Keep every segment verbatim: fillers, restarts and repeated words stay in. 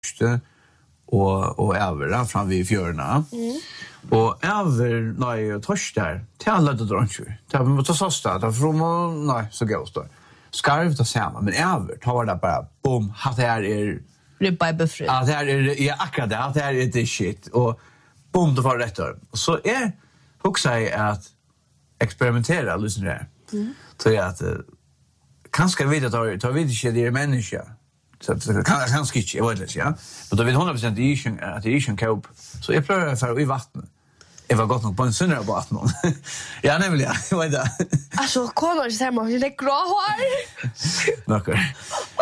och och över fram vid fjörna. Mm. Och över nej torsk där. Till alla det drar inte. Det har måste så starta från nej så går det. Skarv det samma men över tar det bara bom har det är ribba buffret. Ja, det är ja akkurat det. Det är det shit och bom det var rätt då. Så är också att experimentera lyssna där. Mm. Så jag att kanske vet att ta vid inte det är människa. Så det kan kanske inte jag vet inte ja. Men då vet hundra procent i isen att i isen kop så jag prövar för i vatten. Jag var gott nog på en sönder på vatten. Ja nämligen jag vet det. Alltså kollar så här man det grå hår. Knocker.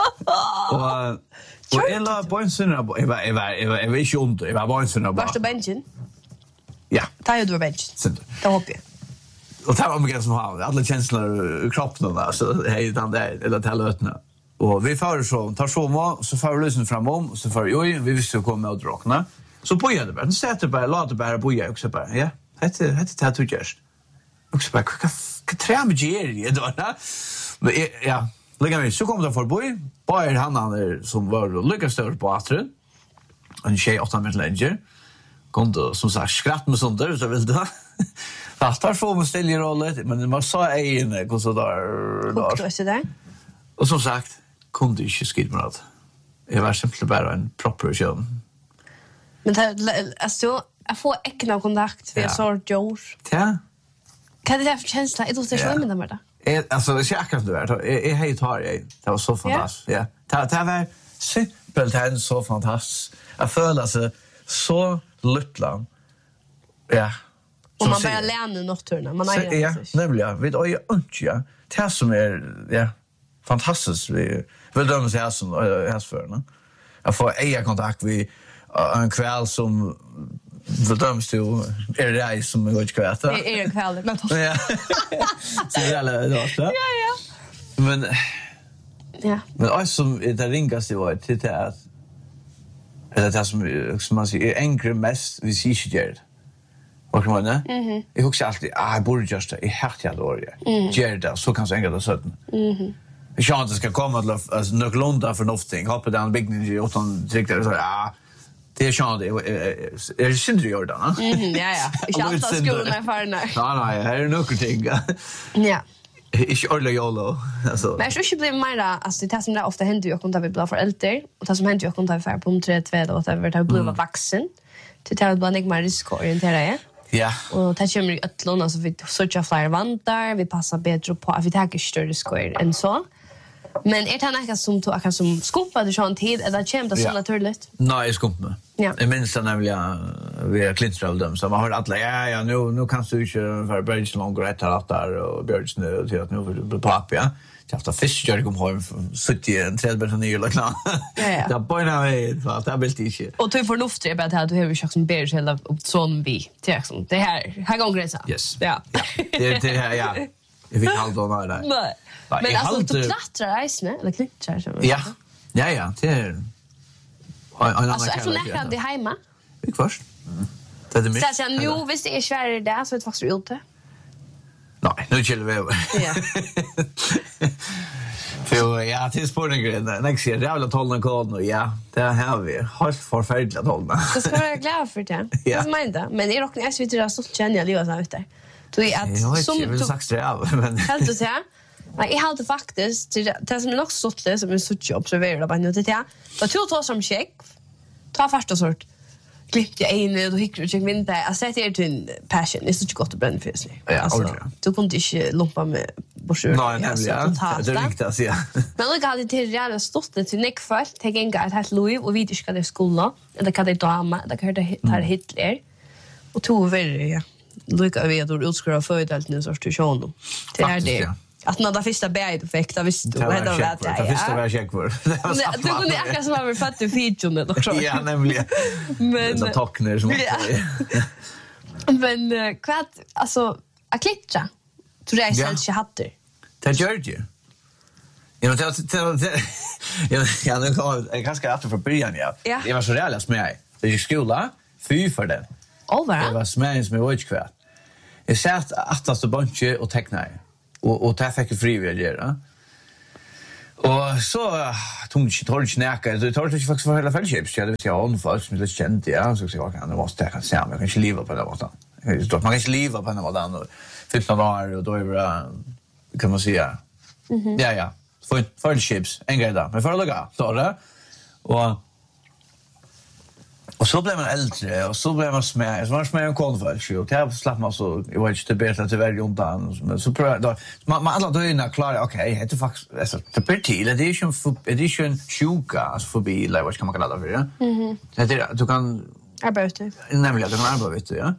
Och och en la på en sönder på jag var jag var jag var jag var inte ont jag var bara en sönder på. Varst du benchen? Ja. Ta ju du bench. Då hoppar jag. Och det var mycket som har alla känslor i kroppen där så hej den där eller till lötna. Och vi får så tar så må så får vi lyssna framom så får oj vi visste komma och drakna. Så på jag det bara sätter bara låter bara på jag också bara ja. Det det det tror jag. Också bara vad träm ger det då. Men ja, lägga mig så kommer det för boy. Bara han han som var lyckas stör på atren. En tjej åtta meter längre. Kom då som sagt skratt med sånt där så vill det. Fastar så med ställer rollet men man sa egen hur så där då. Och så där. Och som sagt kunde inte skid med det. Det var simpelt bara en proper show. Men det alltså jag får äckna kontakt för sort George. Ja. Kan det ha känsla? Jag tror det är så med det där. Alltså det är säkert det där. Jag helt har jag. Det var så fantastiskt. Ja. Det det var simpelt och så fantastiskt. Jag känner sig så lycklig. Ja. Och man börjar lära nocturna. Man är ja, nämligen. Vet oj inte ja. Det som är ja fantastiskt vi vill döma sig som hästförarna. Jag får egen kontakt vi en kväll som vill döma sig är det som är gott kväll. Det är en kväll men ja. Så det är alla då så. Ja ja. Men ja. Men alltså som det ringas det var till det att eller det som som man säger enkelt mest vi ser ju det. Och man ne? Mhm. Jag husar alltid ah jag borde just i helt jag då. Gerda så kan så enkelt det sånt. Mhm. Jag tror att det ska komma till alltså Nöklunda för någonting. Hoppa den byggnaden i åttan tryckte så ja. Det är chans det är synd du gör det, va? Mhm, ja ja. Jag har alltid skolan för när. Ja nej, här är någonting. Ja. Ich orla yolo. Alltså. Men jag skulle bli mer alltså det som det ofta händer ju och konta vi blir för äldre och det som händer ju och konta vi för på tre två då att det har blivit vuxen. Det tar bara inte mer riskorienterade. Ja. Och det kommer ju att låna så vi söker fler vantar, vi passar bättre på att vi tar större square än så. Men är det något som tog akkurat som skopade så en tid eller kämpa så naturligt? Nej, jag skopade. Ja. Jag minns när vi vi har klintrade dem så man har alla ja ja nu nu kan du ju för bridge longer rätt att där och björns nu till att nu för pappa ja. Jag har fisk jag kom hem sjuttio en tredje bättre ny eller klar. Ja ja. Det på en väg för att det blir inte. Och du förnuft är bara att du har ju chans som björns hela upp sån vi till som det här här går gränsen. Yes. Ja. Det det här ja. Jag fick allt då där. Nej. Men alltså du klättrar is med eller klättrar så. Ja. Ja ja, det är en annan alltså jag får det hemma. Vi först. Det är det mycket. Så jag nu visst det är svärre där så vet faktiskt ute. Nej, nu chillar vi över. Ja. För ja, till sportgrejen. Nästa år det vill hålla koden och ja, det har vi. Har förfärligt att hålla. Det ska vara glad för det. Det som inte, men är dock när vi tror så känner jag ju ute. Du är att som du sagt det av men helt så här. Nej, jag hade faktiskt det som är också så det som är så jobb så vi är bara nu det ja. Då tog jag som check. Ta första sort. Klippte jag in och hickade och check vinter. Jag sätter er till passion. Det är så gott att bränna för sig. Alltså, du kunde inte lumpa med borsur. Nej, nej, det är riktigt att säga. Men jag hade till redan stått det till Nick för. Tänk en gång ett helt liv och vi inte ska det skola. Eller kan det dama. Det kan det här Hitler. Och tog över ja. Lika vi att utskriva födelsen nu sorts till show. Det är det. Att när det första berget fick då visst du hade rätt ja. Det första var check för. Du kunde akkurat som var fått du feature det också. Ja, nämligen. Men det tockner som. Men vad alltså att klättra. Tror jag själv jag hade. Det gör ju. Jag vet att jag jag nu kan ganska efter för början ja. Det var så realistiskt med mig. Det gick skola fy för det. Over. Det var smäns med watch kväll. Jag satt åttaste bunche och tecknade. Och och där fick jag fri vill göra. Och så tog inte tog inte näka. Det tar inte faktiskt för hela fällchips. Jag vet jag om folk som är lite känt, ja, så jag kan det måste jag kan säga, men jag kan inte leva på det måten. Jag tror man kan inte leva på den måten och femton år och då är det kan man säga. Mhm. Ja ja. För fällchips en grej där. Men för att lägga så där. Och Och så blev man äldre och så blev man smärt. Så var smärt en konfärs och jag slapp man så jag vet inte bättre att det var undan men så då man man alla då är klar okej det är faktiskt alltså det blir till det är ju för edition sjuka alltså förbi eller vad ska man kalla det för ja. Mhm. Det är du kan arbeta. Nämligen du kan arbeta ja.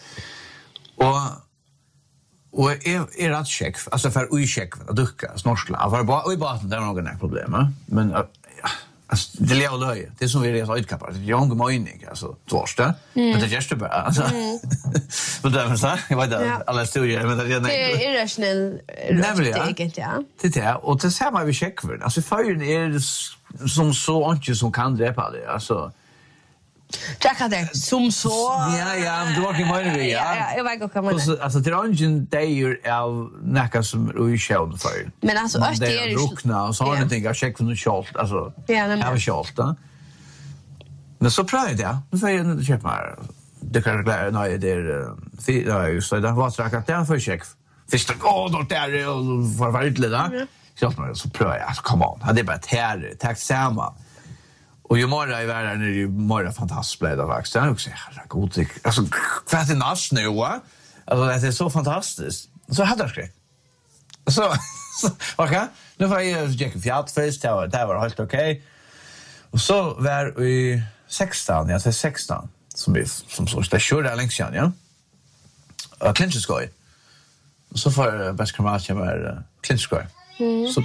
Och och är är rätt check alltså för oj check att ducka snorskla var bara oj bara det är några problem men alltså det är löje. Det är som vi redan utkapar. Det är ju ingen mening alltså torsdag. Men det just bara alltså. Men det är så jag vet inte alla studier men det är det är irrationell riktigt ja. Det är och det ser man vi checkar. Alltså följden är som så inte som kan drepa det alltså. Checka det som så. Ja ja, men du har ju mening vi ja. Ja, jag vet också vad man. Alltså det är ingen day av näka som i show för. Men alltså öst är det rukna och så har det jag check från den short alltså. Ja, men jag short då. Men så pride ja. Nu får jag köpa mer. Det kan jag nej det är ja just det var så att det för check. Först gå då där och för vart lite där. Så prövar jag. Come on. Det är bara här. Tack samma. Och ju mer i världen är ju mer fantastiskt blev det faktiskt. Jag också herregud. Alltså för att det näst nu va? Alltså det är så fantastiskt. Så hade jag skräck. Så okej. Nu var jag Jack Fiat först det var det var helt okej. Och så var i sexton, jag säger sexton som vi som så det körde längs igen, ja. Och Klinchskoj. Och så för bäst kamerat jag var Klinchskoj. Så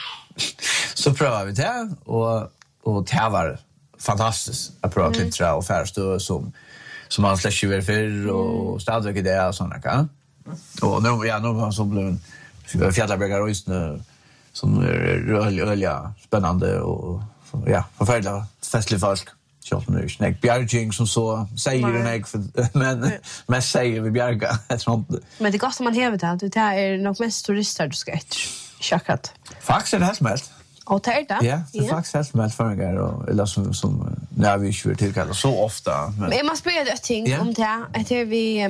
så prövade vi det och och det var fantastiskt att prova mm. klintra och färstö som som man släcker över för och stadigt det och såna kan. Och nu ja nu var så blev Fjällbergar och just nu som är öliga spännande och ja förfärligt festlig folk. Kört nu snack Bjärging som så säger en ägg men men säger vi Bjärga jag tror inte. Men det går som man hävdar att det är nog mest turister du ska ett chockat. Faktiskt är det helt smält. Och det är det? Ja, det är faktiskt helt smält för mig och eller som som när vi kör tillkalla så ofta men men man spelar ett ting om det att vi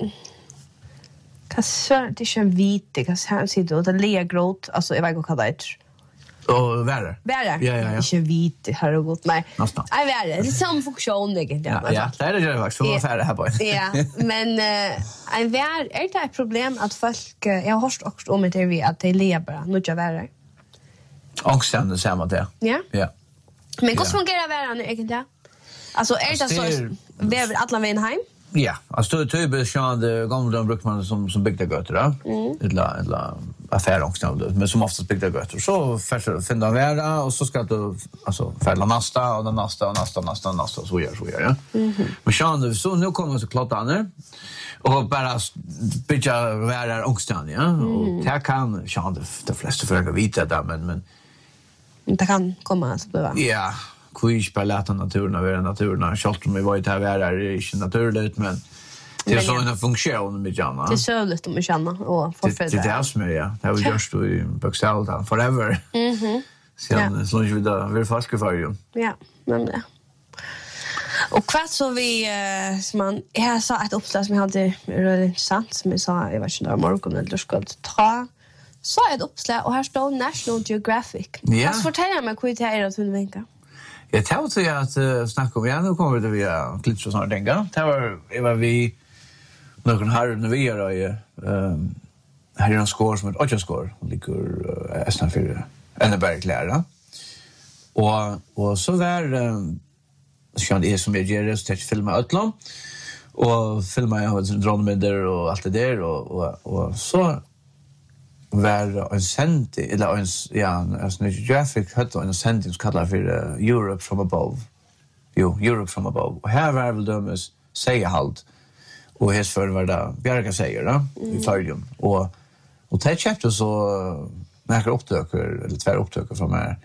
kanske det är en vit det kanske han sitter och det legrot alltså jag vet inte vad det är. Och värre. Värre. Ja ja ja. Inte vit har det gått nej. Nej värre. Det är samma funktion egentligen. Ja, ja, det är det faktiskt för färre här på. Ja, men eh en vär är det ett problem att folk jag har hört också om det vi att det lever något värre. Angsten det samma där. Ja. Ja. Men hur fungerar världen egentligen? Alltså är det så väver alla vägen hem? Ja, alltså det är typ så det gamla brukar man som som byggda götter då. Eller eller affärsångsten men som oftast byggda götter. Så för finna värda och så ska du alltså fälla nästa och den nästa och nästa nästa nästa så gör så gör ja. Men så så nu kommer så klart annor. Och bara bygga värda ångsten ja. Och det kan chans de flesta försöka vita där men men det kan komma alltså det va. Ja. Kuis på lätta naturen vara naturen. Schalt om vi var ute här är inte naturligt men det är så en funktion med Janna. Det är så lite om känna och förfärligt. Det är som ja. Det har vi gjort i Buxalda forever. Mhm. Sen så ju där vill fast för ju. Ja, men det. Och kvart så vi som man jag sa ett uppslag som jag hade väldigt intressant som jag sa jag vet inte om morgon eller ska ta så ett uppslag och här står National Geographic. Ja. Vad fortäljer mig hur det är att du vinkar? Jag tänkte ju att uh, snacka om ja nu kommer det via klipp så snart denga. Det var det var vi någon här när vi gör ju ehm här är en score som ett åtta score ligger S N fyra Enneberg klara. Och och så var um, så det är som jag gör det så filma Ötland och filma jag har drone med där och allt det där och och och så var en sending eller en ja alltså en geographic hade en sending som kallar för uh, Europe from above. Jo, Europe from above. Och här var väl de säga halt. Och häst för var det Bjärka säger då i följum och och det chapter så märker upptöker eller två upptöker från här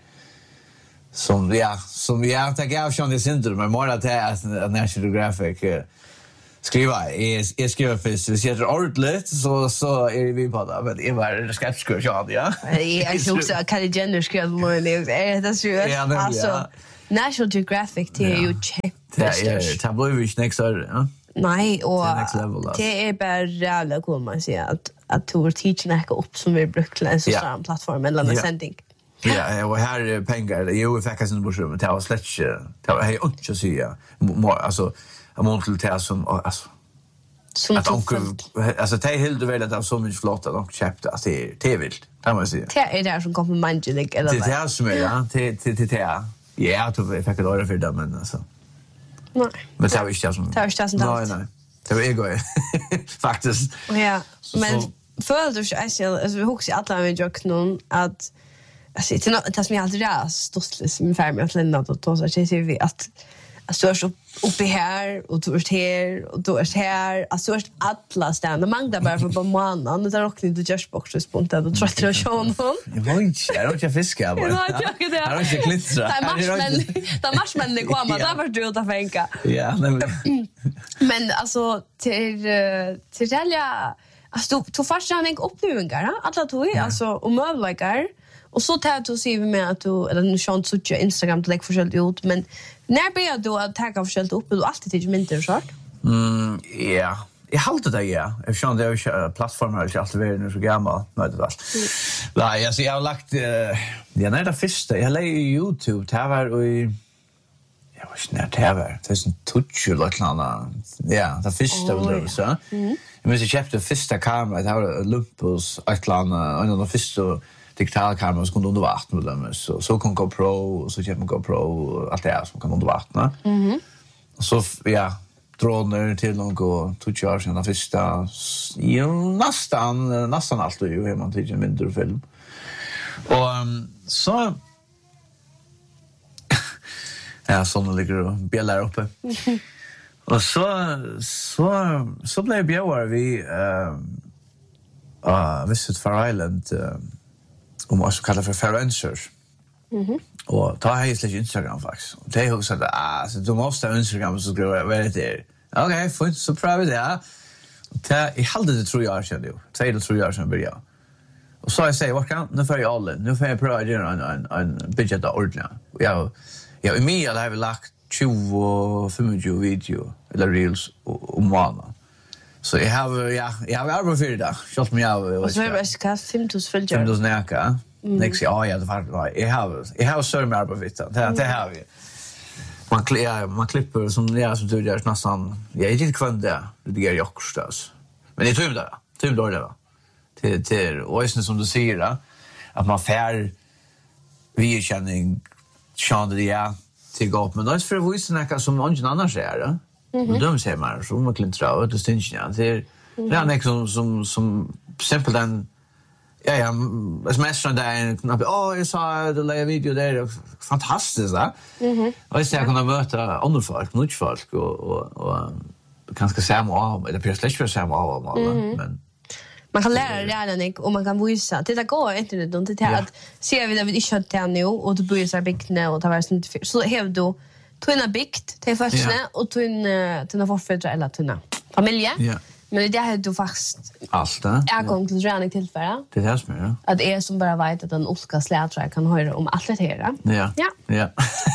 som ja som vi har tagit av från det syndrom men mer att det är National Geographic Skriva, jag, jag skriver först, vi sätter ordentligt så, så är vi på det, men jag var skeptisk och ja. Jag tror också att Kylie Jenner skrev på mig, är det så? Ja, men alltså, National Geographic, det är ju check. Det är tabloid next år, ja. Nej, och level, det är bara rävla cool man säger att att du teacher näka upp som vi brukar till en social plattform eller en sändning. Ja, och här är pengar. Jo, vi fick oss en bursum, det var släck, det var hej inte att säga. Alltså, jag måste till det som alltså som att onkel alltså det är helt väl att det är så mycket flott att de köpte att det är det vilt. Kan man säga. Det är där som kommer magic eller det är som är ja, det det det det. Ja, då fick jag då för det men alltså. Nej. Men det var inte som det var inte som nej nej. Det var ego faktiskt. Ja, men för du så alltså vi hooks i alla med jock någon att alltså det är det som jag alltid är stoltlis med färg med att lämna då då så säger vi att alltså är så uppe här och du är här och du är här alltså är alla stanna många bara för på månaden det är också inte just boxes punkt då tror jag show någon. Jag var inte jag har inte fiska bara. Jag har inte klittra. Det marshmallow det marshmallow kommer där var du att tänka. Ja, men alltså till till välja alltså du du första en upplevelse alla tog alltså och möjligheter. Och så tar du ser vi med att du eller nu chans så på Instagram det lägger förskält ut men när börjar du att ta förskält upp du alltid till mindre så. Mm ja. Jag håller det ja. Jag känner det är plattformar är alltid väl nu så gammal med det fast. Nej, jag ser jag har lagt ja när det första jag lägger YouTube det var och jag var snart det var det är en touch eller något ja det första väl det så. Jag måste köpa det första kamera det var Olympus ett land och den första digital kamera som kunde under vatten med dem så så kom GoPro och så köpte man GoPro och allt det här som kan under vatten. Mhm. Och så ja droner till någon gå to charge den första ju nästan nästan allt ju hur man tycker mindre film. Och um, så ja såna ligger och bjällar uppe. Och så så så blev bjävar vi eh uh, visit Far Island uh, om vad så kallar för influencers. Mhm. Och ta här släck Instagram faktiskt. Och det är också att ah så du måste ha Instagram så ska det vara det. Okej, fint så pröva det. Ja. Ta I hade det tror jag kände ju. Säg det tror jag som börjar. Och så jag säger vad kan nu för jag alla. Nu får jag pröva göra en en en budget ordentligt. Jag jag i mig har vi lagt tjugo femtio video eller reels om månaden. Så jag har ja, jag har arbetat för det. Schysst mig av. Och så är det kast fem tusen följare. fem tusen näka. Next ja, ja, det var jag har jag har så mycket arbete. Det det har vi. Man klär man klipper som jag som du gör nästan. Jag är inte kvant där. Det gör jag också stas. Men det tror jag det. Tror då det va. Till till och som du säger då att man fär vi känner kände det ja till gå upp men det är för att visa något som någon annan säger då. Och de säger man så man kan tro det ständigt ja. Det är det är något som som simpelt den ja ja sms:ar där en knapp åh jag sa det lägger video där fantastiskt va. Mhm. Och så jag kan möta andra folk, nya folk och och och kanske samma av eller precis för samma av men man kan lära redan dig och man kan visa. Det där går internet och det är att ser vi det vi inte har nu och du börjar så big nu och det var sånt så har du tunna bikt till första och tunna tunna förfäder eller tunna familj. Ja. Men det är du fast allt det. Jag kom till träning till förra. Det är som är. Att är som bara vet att en Oscar slätra kan höra om allt det här. Ja. Ja. Ja.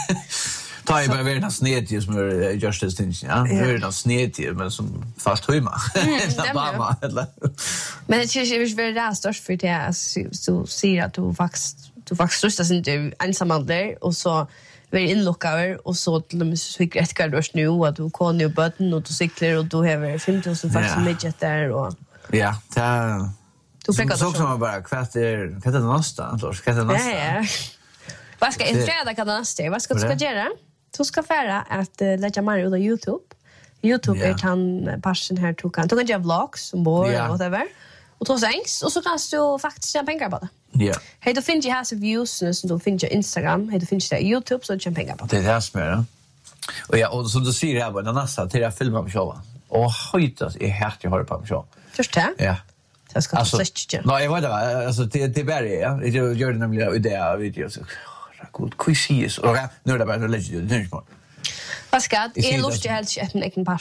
Ta i bara vara snedtid som är just det things, ja. Det är den snedtid men som fast höjma. Det bara eller. Men det är ju väldigt rätt störst för det så ser att du faktiskt du faktiskt rustas inte ensam där och så vi är inlockade och så till dem så fick rätt kvar just nu att du kan ju button och du cyklar och du har fem tusen faktiskt midget där och ja, det du fick också som bara kvart är kvart är nästa så ska det nästa. Ja. Vad ska en fredag kan nästa? Vad ska du ska göra? Du ska färra att uh, lägga mer ut på YouTube. YouTube är han passion här tog kan. Du kan göra vlogs som bor och whatever. Och ta sängs och så kan du faktiskt tjäna pengar på det. Ja. Hej då finns ju här så views som du finns på Instagram, hej då finns det YouTube så tjäna pengar på det. Det är det som är det. Och ja, och som du ser här på den nästa till jag filmar med showen. Och höjtas är helt jag har på mig show. Först det? Ja. Jag ska alltså, släcka. Nej, jag vet inte. Alltså det det är ja. Jag gör det nämligen idé videos. God quizzes. Och nu är det bara legit det är inte. Vad ska det? Är lust jag helt en egen passion.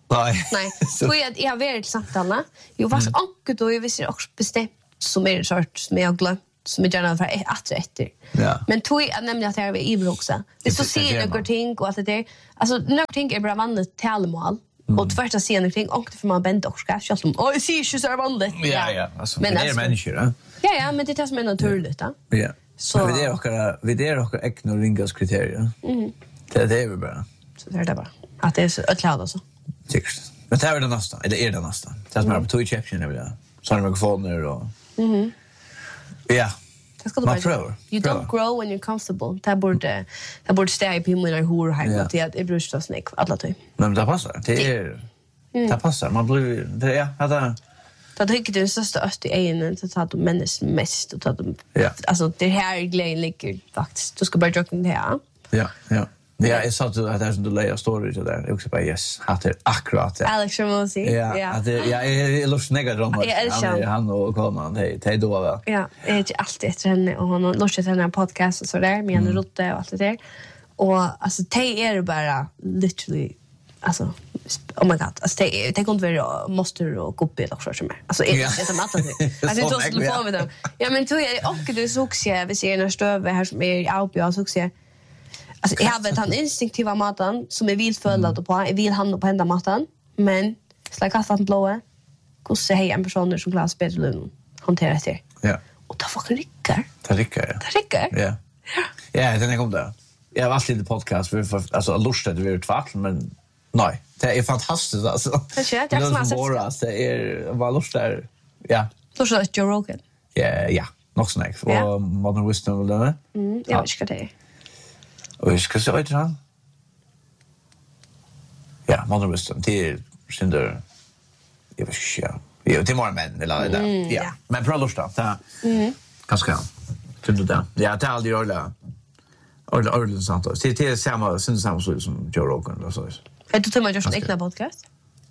Nej. Nej, så jag jag har varit till samtala. Jag var så anke då jag visste också bestämt som är en sort som jag har glömt som är gärna för att efter. Ja. Men tog jag nämnde att jag var i också. Det så ser några ting och allt det där. Alltså några ting är bara vanligt talmål. Och första scenen några ting och för man bänt också kanske som oj ser ju så vanligt. Ja ja, alltså men det är människor, ja. Ja ja, men det är det som är naturligt då. Ja. Så vi det är också vi det är också äkna ringas kriterier. Mhm. Det det är väl bara. Så det är det bara. Att det är så ötlad alltså. Säkert. Men det är det nästa, eller är det nästa. Det är som är på två exception över det. Såna mikrofoner och Mhm. Ja. Det ska du bara göra. You don't grow when you're comfortable. Det borde det borde stay på mina hur hem och det är brustas snack alla tid. Men det passar. Det är det passar. Man blir det ja, hade då tycker du så störst i egen så att du människor mest och att de alltså det här glädjen ligger faktiskt. Du ska bara dra det här. Ja, ja. Ja, jag sa att det är som du lägger story till där. Jag också bara yes, att det akkurat det. Alex Ramosi. Ja, att det jag är lust nega drama. Han han och konan hej, det då va. Ja, det är alltid efter henne och hon har lust till den här podcast och så där med en rotte och allt det där. Och alltså det är bara literally alltså oh my god, alltså det det kommer vara måste och koppel också som är. Alltså är det som att det. Alltså det måste få med dem. Ja, men tror jag och du såg se vi ser en stöve här som är i Alpia så se. Alltså jag har vet han instinktiva maten som är vill följa på. Jag vill handla på ända maten, men släcka kaffet blåa. Hur säger en person som klarar spelaren hanterar det. Ja. Och ta fucking rycker. Ta rycker. Ja. Ta rycker. Ja. Ja, den kom där. Jag har alltid podcast för alltså lustigt det blir tvärtom men nej, det är fantastiskt alltså. Det är det som är det är vad lust där. Ja. Så så Joe Rogan. Ja, ja. Nog snack och Modern Wisdom eller det. Mm, jag vet inte det. Och jag ska säga till han. Ja, Modern Wisdom till synder. Jag vet inte. Jo, till morgon men eller det. Ja. Men bra lust då. Mm. Ganska. Kunde det. Ja, det är aldrig orla. Orla orla sant. Det det är samma synd samma så som Joe Rogan eller så. Är du till just en podcast?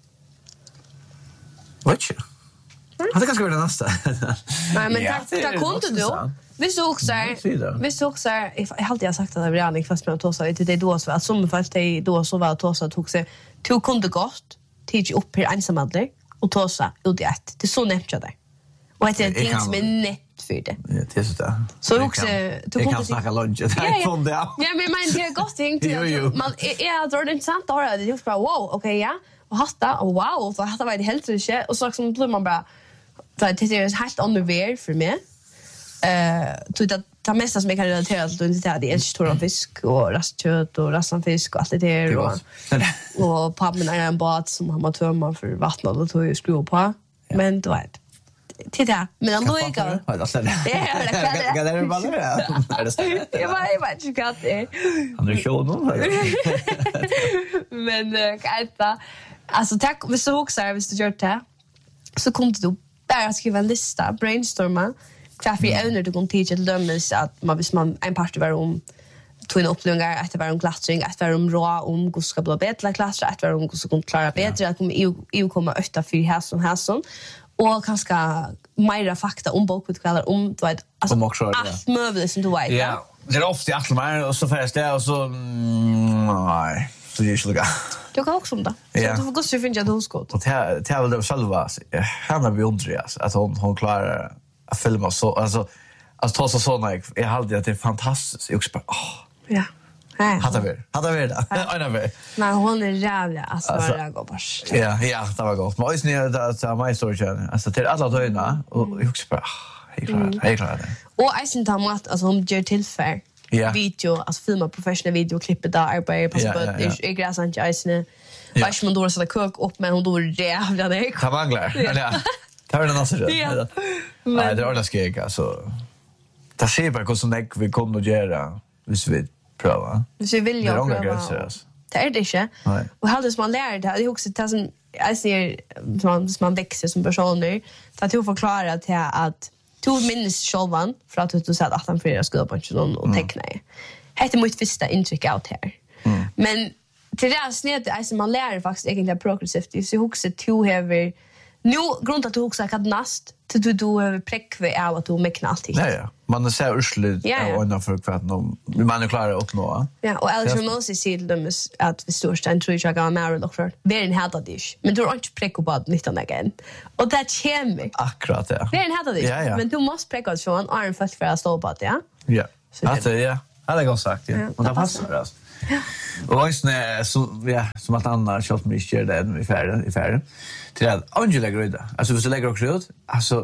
Vad? Hade kanske varit nästa. Nej, men tack tack kunde du. Vi såg så här. Vi såg så här. Jag har alltid sagt att det var aldrig fast med att ta sig till det då så att som fast det då så var att ta sig tog sig tog kunde gott till upp här ensamadler och ta sig ut i ett. Det så nämnt jag det. Och det är ting som är nätt för det. Ja, det är så där. Så också du kan snacka lunch. Jag från det. Ja, men men det är gott ting till man är det är intressant att höra det just bara wow, okej ja. Och hatta och wow, så hatta var det helt rätt och så som blir man bara så det är helt underwear för mig. Eh, så det det mesta som jag kan relatera till det är det är stora fisk och rastkött och rassanfisk och allt det där och och pappan är en båt som har tömma för vatten och då tog jag skruva på. Men då är titta, men ändå är det. Ja, det är det. Kan det vara det? Är det så? Jag var jag vet inte vad det är. Han är show nu. Men kan alltså tack vi så också här vi så gör det. Så kom du bara skriva en lista, brainstorma. Kvar för owner du kan teach till dömes att man visst man en part var om två upplösningar att det var om glattring att det var om rå om hur ska bli bättre klass att det var om hur ska klara bättre att kommer EU EU komma åtta för här som här som och kanske mera fakta om boket kallar om du vet alltså allt möjligt som du vet. Ja, det är ofta att man och så fast det och så nej, så det är ju Du kan också om det. Så du får gå så finna det skott. Och det det väl det själva. Han har beundrat att hon hon klarar att filma så alltså att ta så såna jag hade att det är fantastiskt. Jag bara åh. Ja. Nej. Hade vi. Hade vi det. Nej nej. Nej, hon är jävla alltså bara gå bara. Ja, ja, det var gott. Men just när det är my story channel. Alltså till alla döna och jag bara hej klart. Hej klart. Och jag syns att mat alltså hon gör tillfär. Video, alltså filma professionell video klippa där arbete på så det är gräsant jag syns. Vad ska man då så där kök upp men hon då jävla det. Kan manglar. Ja. Tar det något så. Ja. Nej, det är alla skeg alltså. Det ser bara hur som det vi kommer att göra. Hvis vi pröva. Hvis vi vill jag pröva. Det är det inte. Och hade man lärt det hade också det som jag ser som man växer som person nu. Att du förklarar till att du minns självan för att du sa att han för skulle på någon och teckna. Det är mitt första intryck out här. Men till det sned är som man lär faktiskt egentligen progressivt. Så också två över nu grund att du också kan nast till du du har präckve av att du med knallt. Ja ja. Man ser ursligt och ända för kvart nu. Man är klar att uppnå. Ja, och Alex Moses säger dem att vi står stand tror jag går med och för. Vi är en hata dish. Men du har inte präck på nitton igen. Och det kommer. Akkurat ja. Vi är en hata dish. Men du måste präcka så en arm först för att stå på det, ja. Ja. Alltså ja. Det är gott sagt, ja. Och det passar alltså. Ja. Och visst så ja, som att andra shot mig kör det i färden i färden. Till att Angela Gröda. Alltså vi så lägger också ut. Alltså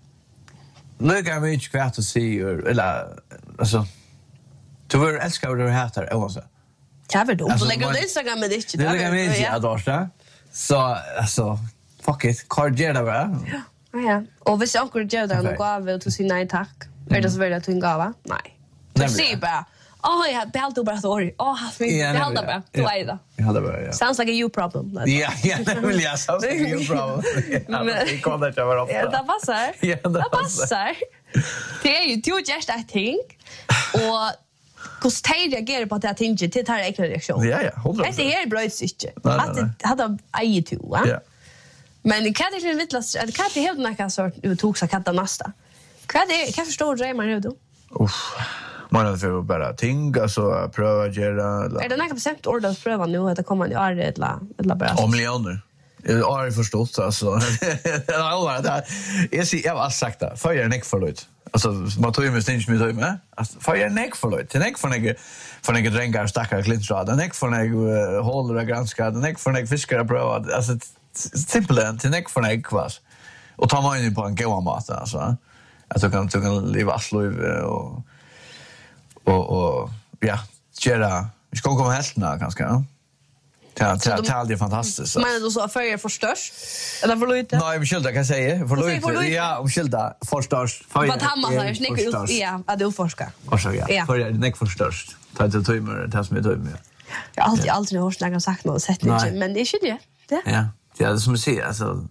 lägger mig inte kvart att se eller alltså du vill älska det här här också. Ja, väl då. Så lägger du Instagram med det. Det lägger mig inte att då. Så alltså fuck it. Card ger det bara. Ja. Ja. Och hvis onkel ger det någon gåva och du säger nej tack. Är det så väl att du gåva? Nej. Du säger bara oh, ja, behalt du bara sorry. Åh, hast mig. Det håller bara. Du är det. Jag hade bara, ja. Sounds like a you problem. Ja, ja, det vill jag. Sounds like a you problem. Det kommer inte vara ofta. Ja, det passar. Ja, det passar. Det är ju du just I think. Och hur städ reagerar på att jag tänker till tar en reaktion. Ja, ja, håller. Det är bröts inte. Att det hade ejet du, va? Ja. Men kan det inte vittlas att kan det helt några sort du tog så katta nästa. Kan det kan förstå det man då? Uff. Man har för bara ting alltså pröva göra eller. Är det några bestämt ordet att pröva nu att det kommer ju är det eller eller bara. Om miljoner. Jag har förstått alltså. Det har varit jag ser jag har sagt det. För jag neck för lut. Alltså man tar ju med ständigt med med. Alltså för jag neck för lut. Till neck för några för några drängar stackar klintrad. Neck för några håller och granskar. Neck för några fiskar pröva. Alltså simpelt till neck för några kvass. Och ta man in på en goda mat alltså. Att du kan du kan leva asliv och och och ja, göra vi ska komma heltna ganska. Ja. Ja, det är det fantastiskt. Men då så för er förstörs. Eller för lite. Nej, vi skilda kan säga. För lite. Ja, vi skilda förstörs. För att han har snickar ut ja, att du forskar. Och så ja. För det näck förstörs. Ta det timer, det som är timer. Jag har alltid alltid hört någon sagt något sätt inte, men det är ju det. Ja. Det är som du säger alltså.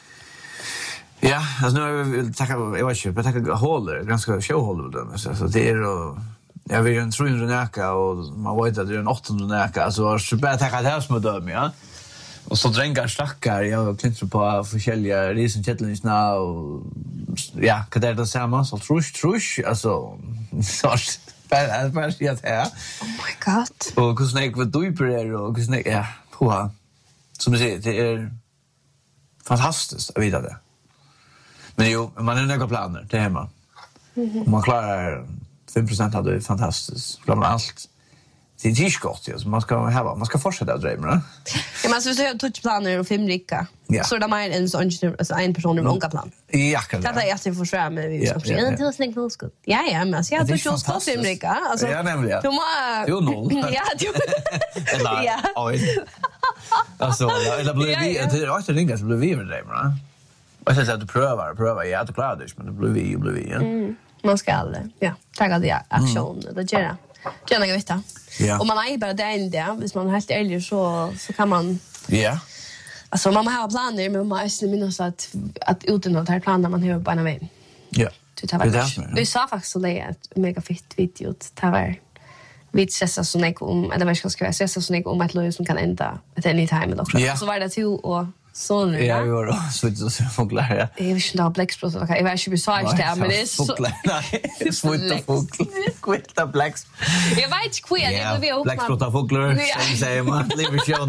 Ja, alltså nu vill tacka jag vet inte, jag tackar håller ganska showhåller då så det är och jag vill ju en trehundra näka och man vet att det är en åttahundra näka alltså så bara tacka det här som döm ja. Och så drängar stackar jag klintrar på förskälliga risen kettlingsna och ja, kan det då samma så trusch trusch alltså så bara bara se att här. Oh my god. Och hur snäck vad du på och hur snäck ja, på. Som du säger det är fantastiskt att veta det. Men jo, man har några planer till hemma. Mm-hmm. Man klarar fem procent av det är fantastiskt. Bland allt. Det är tillskott ju. Man ska ha man ska fortsätta att drömma. Ja, men så så jag touchplaner och fem rika. Ja. Så där mer en sån alltså en person med många plan. Ja, kan det. Det är jätte för svär med vi ska se till snägg påskott. Ja, ja, men så jag tror just då fem rika. Alltså. Ja, nämligen. Du må Jo, noll. Ja, du. Ja. Oj. Alltså, eller blir vi det är också ringa så blir vi med drömma. Och så att du prövar, prövar ja, att klara det, men det blir vi, blir vi. Ja. Mm. Man ska aldrig, ja, ta det aktion, mm. det gör det. Gärna jag vet det. Ja. Och man är bara där inne där, hvis man har helt ärlig så så kan man. Ja. Alltså man har planer men man måste minnas att att utan att ha planer man har på en väg. Ja. Du tar väl. Vi sa faktiskt så det att mega fett video ta var. Vi stressar så mycket om eller vad ska jag säga, stressar så mycket om att lösa som kan ända at any time också. Ja. Så var det till och så nu. Ja, vi var då så det så fåglar ja. Jag vet inte om bläcksprut okej, jag vet inte besvars det men det är så nej, svårt fågel. Kvitta bläcks. Jag vet inte kvar det vi har bläcksprut av fåglar, som säger man, lever show.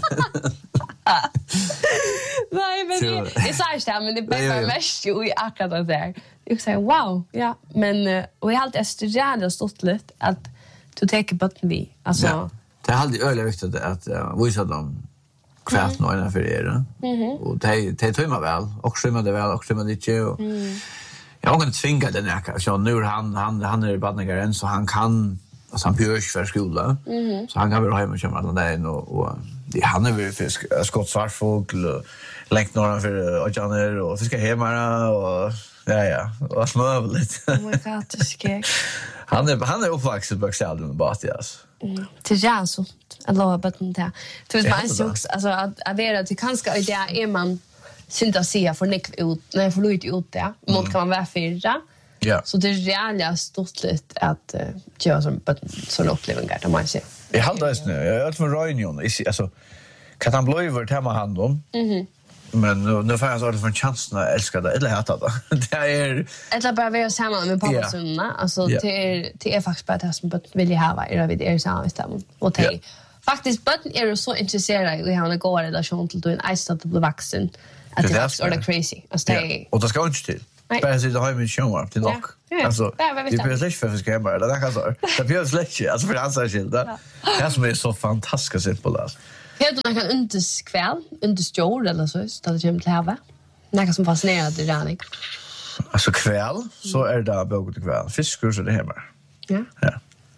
Nej, men det sa jag inte men det bästa mest ju i akkurat där. Jag säger wow, ja, men och jag har alltid studerat stått lite att du tänker på att vi alltså det har alltid öle viktigt att visa dem kvart nu innan för er. Och det det tar man väl och skymma det väl och skymma det inte och jag kan tvinga den här så nu han han han är badnagaren så han kan alltså han björs för skola. Så han kan väl hem och köra alla där och och det han är väl fisk skott svartfågel och längt norr för ojaner och fiska hemma och ja ja och smövligt. Oh my god, det ska. Han är han är uppvuxen på Axel med Batias. Mm. Till jag så alla button där. Du vet man så alltså att att vara till kanske det är man synda se för nick ut när för ut ut där. Mot kan man vara fyra. Ja. Så det är reellt stort lite att göra som sån upplevelse där man ser. Jag hade det nu. Jag har från Röjnion. Alltså kan han bli över tema hand om. Mhm. Men nu, nu får jag så för chansen att älska det eller hata det. Det är Eller bara vara samman med pappasunna. Alltså Ja. det det är faktiskt bara det som bör vill jag ha är vid er samman. Och det Ja. faktiskt button är så intresserade i att ha en god relation till en ice att bli vuxen. Att Det det är är så det. crazy. Alltså ja. det Och det ska inte till. Nej. Bara sitta hemma i showen till nog. Ja, ja. Alltså, Ja, vad vet det jag. blir släkt för att ska hemma eller det kan så. Det blir släkt alltså för hans skild. Det är som är så fantastiskt simpelt alltså. Har du någon underskväll, understjord eller så, så det kommer till hava? Något som fascinerar dig, Janik? Alltså kväll så är det bok till kväll. Fiskar så det hemma. Ja. Ja.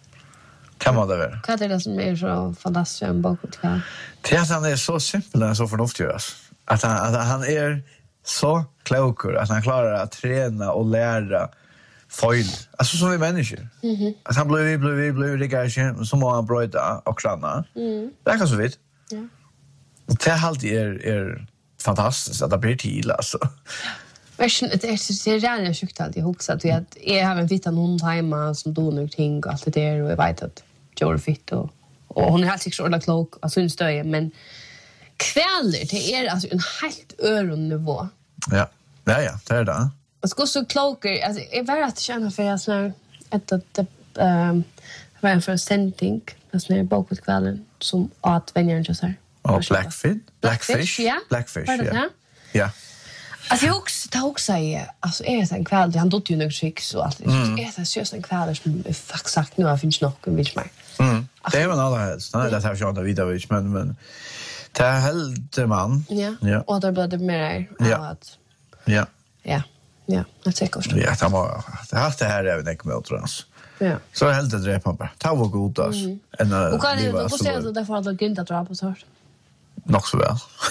Kan man det väl? Vad är det som är så fantastiskt med en bok till kväll? Det är att han är så simpel och så förnuftig. Alltså. Att han, att han är så klokor att han klarar att träna och lära fel. Alltså som vi människor. Mm-hmm. Att han blir, blir, blir, blir riggar så må han bröda och kranna. Mm. Det är kanske vitt. Ja. Och det är alltid är, är fantastiskt att det blir till alltså. Versen, det är det är redan sjukt att jag också att jag jag har en vita någon hemma som då nog ting och allt det där och jag vet att Joe är fit och och hon är helt säkert ordentligt klok alltså en stöj men kvällar det är alltså en helt öron nivå. Ja. Ja, ja, det är det. Och ska så kloker alltså är väl att känna för jag så att det ehm var en för sending alltså när bakåt kvällen som att vänjaren just här. Och blackfish, blackfish, ja. blackfish, Var det ja. det? Ja. Alltså jag också tar också i alltså är det en kväll han dott ju nog skicks och allt. Mm. Är det så en kväll som är faktiskt sagt nu finns nog en vill mig. Mm. Det är väl alla helst. Nej, det har jag inte vidare vid men men det är helt man. Ja. Ja. Och då blir det mer Ja. att Ja. ja. Ja, det tycker jag. Ja, det var det har det här även inte med tror jag. Ja. Så är helt det drepa bara. Ta var god alltså. En Och kan det då säga att det får att gynta dra på så. Nog så väl.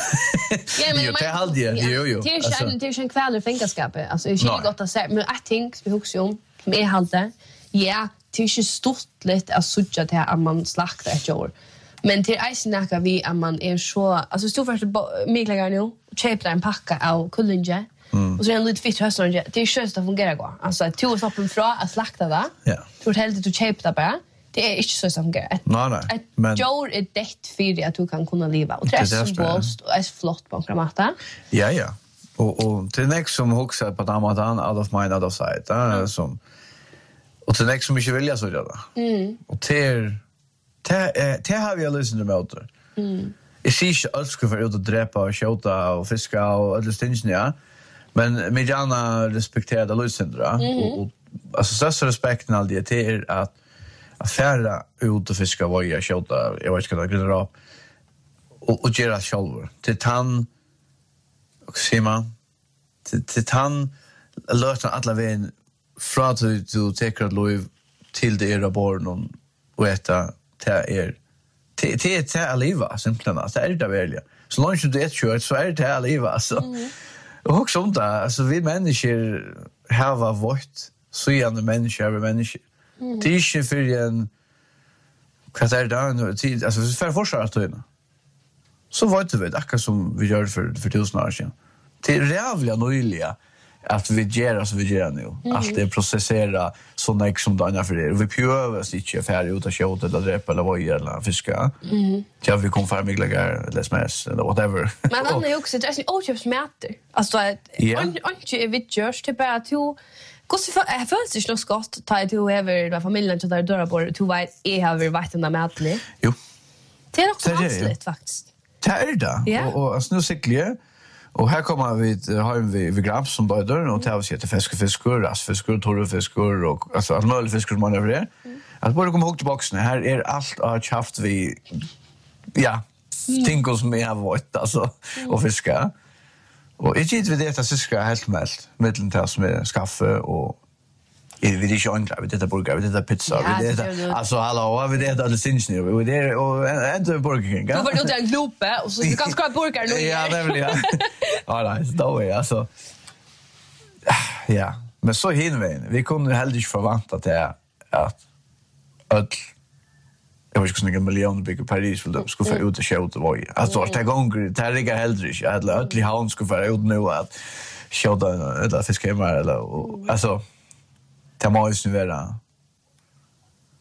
Ja, men Jo, det hade jag. Jo, jo. Det är ju det är ju en kväll i fängelskapet. Alltså det är ju gott att säga men I think vi huxar om med halta. Ja, det är ju stort lite att sucha till att man slaktar ett år. Men till Eisenaka vi att man är så alltså stod först miklar nu köpte en packa av kullinge. Mm. Och så är en lite fitt hösten det är skönt att fungera gå. Alltså att två stoppen från att slakta det. Ja. Du helt att du köpte det bara. Det är inte så som fungerar. Nej, nej. Men Joe är det för att du kan kunna leva och det är så bost och är flott på grammatta. Ja, ja. Och och till nästa som huxar på damatan out of mind out of sight, eh som och till nästa som inte vill jag så göra. Mm. Och till till till har vi lyssnat med åter. Mm. Jag ser inte alls skulle för ut att dräpa och skjuta och fiska och alla stinsen ja. Men mig gärna respektera det lyssnandra och, och alltså största respekten all det till att att färra ut och fiska vad jag skjuta jag vet inte vad det grunnar upp och och göra själv till tann och Sima till till tann låta alla vägen från att du tar ett lov till det era barn och äta till er till till till att leva simpelt det är det väl så långt du det kör så är det att leva alltså och också sånt där alltså vi människor har varit så gärna människor över människor det är inte för en vad är det nu tid alltså för forskare att ta så var det väl akkurat som vi gör för för tusen år sedan det är jävla nöjliga att vi gör så vi gör nu mm. att det processera såna ex som då för det vi prövar så inte färdig ut att köta eller dräpa eller vad eller fiska mm. ja vi kommer fram iglagar eller sms eller whatever men han är också det är så oköpsmäter alltså att inte är vi görs till bara att hur så jag förs det slås gott ta det över med familjen så där dörrar bor två vet är har vi varit den där mätli jo det är också vanligt faktiskt det är det yeah. och och snussikliga och här kommer vi har vi vi grabs som då dör och tar vi till fiskefiskor, rasfiskor, torrfiskor och alltså alla möjliga fiskar som man över det. Att bara komma ihåg till boxen. Här är allt att haft vi ja, ting som är varit alltså och fiska. Och är inte det att fiska helt mält mellan tas med skaffe och är vi det inte andra vi det burgare vi det pizza vi det alltså hallå vi det alla syns nu vi det och ändå burger king. Du var ute en glope och så ska ska burgare nu. Ja, det vill jag. Ja, nej, då är alltså ja, men så hinvägen. Vi kunde heller inte förvänta till att öll jag vet inte hur många miljoner bygger Paris för de skulle få ut och köta vad. Alltså att ta gånger det här ligger heller inte att öll i havn skulle få ut nu att köta eller fiska hemma eller alltså det måste ju vara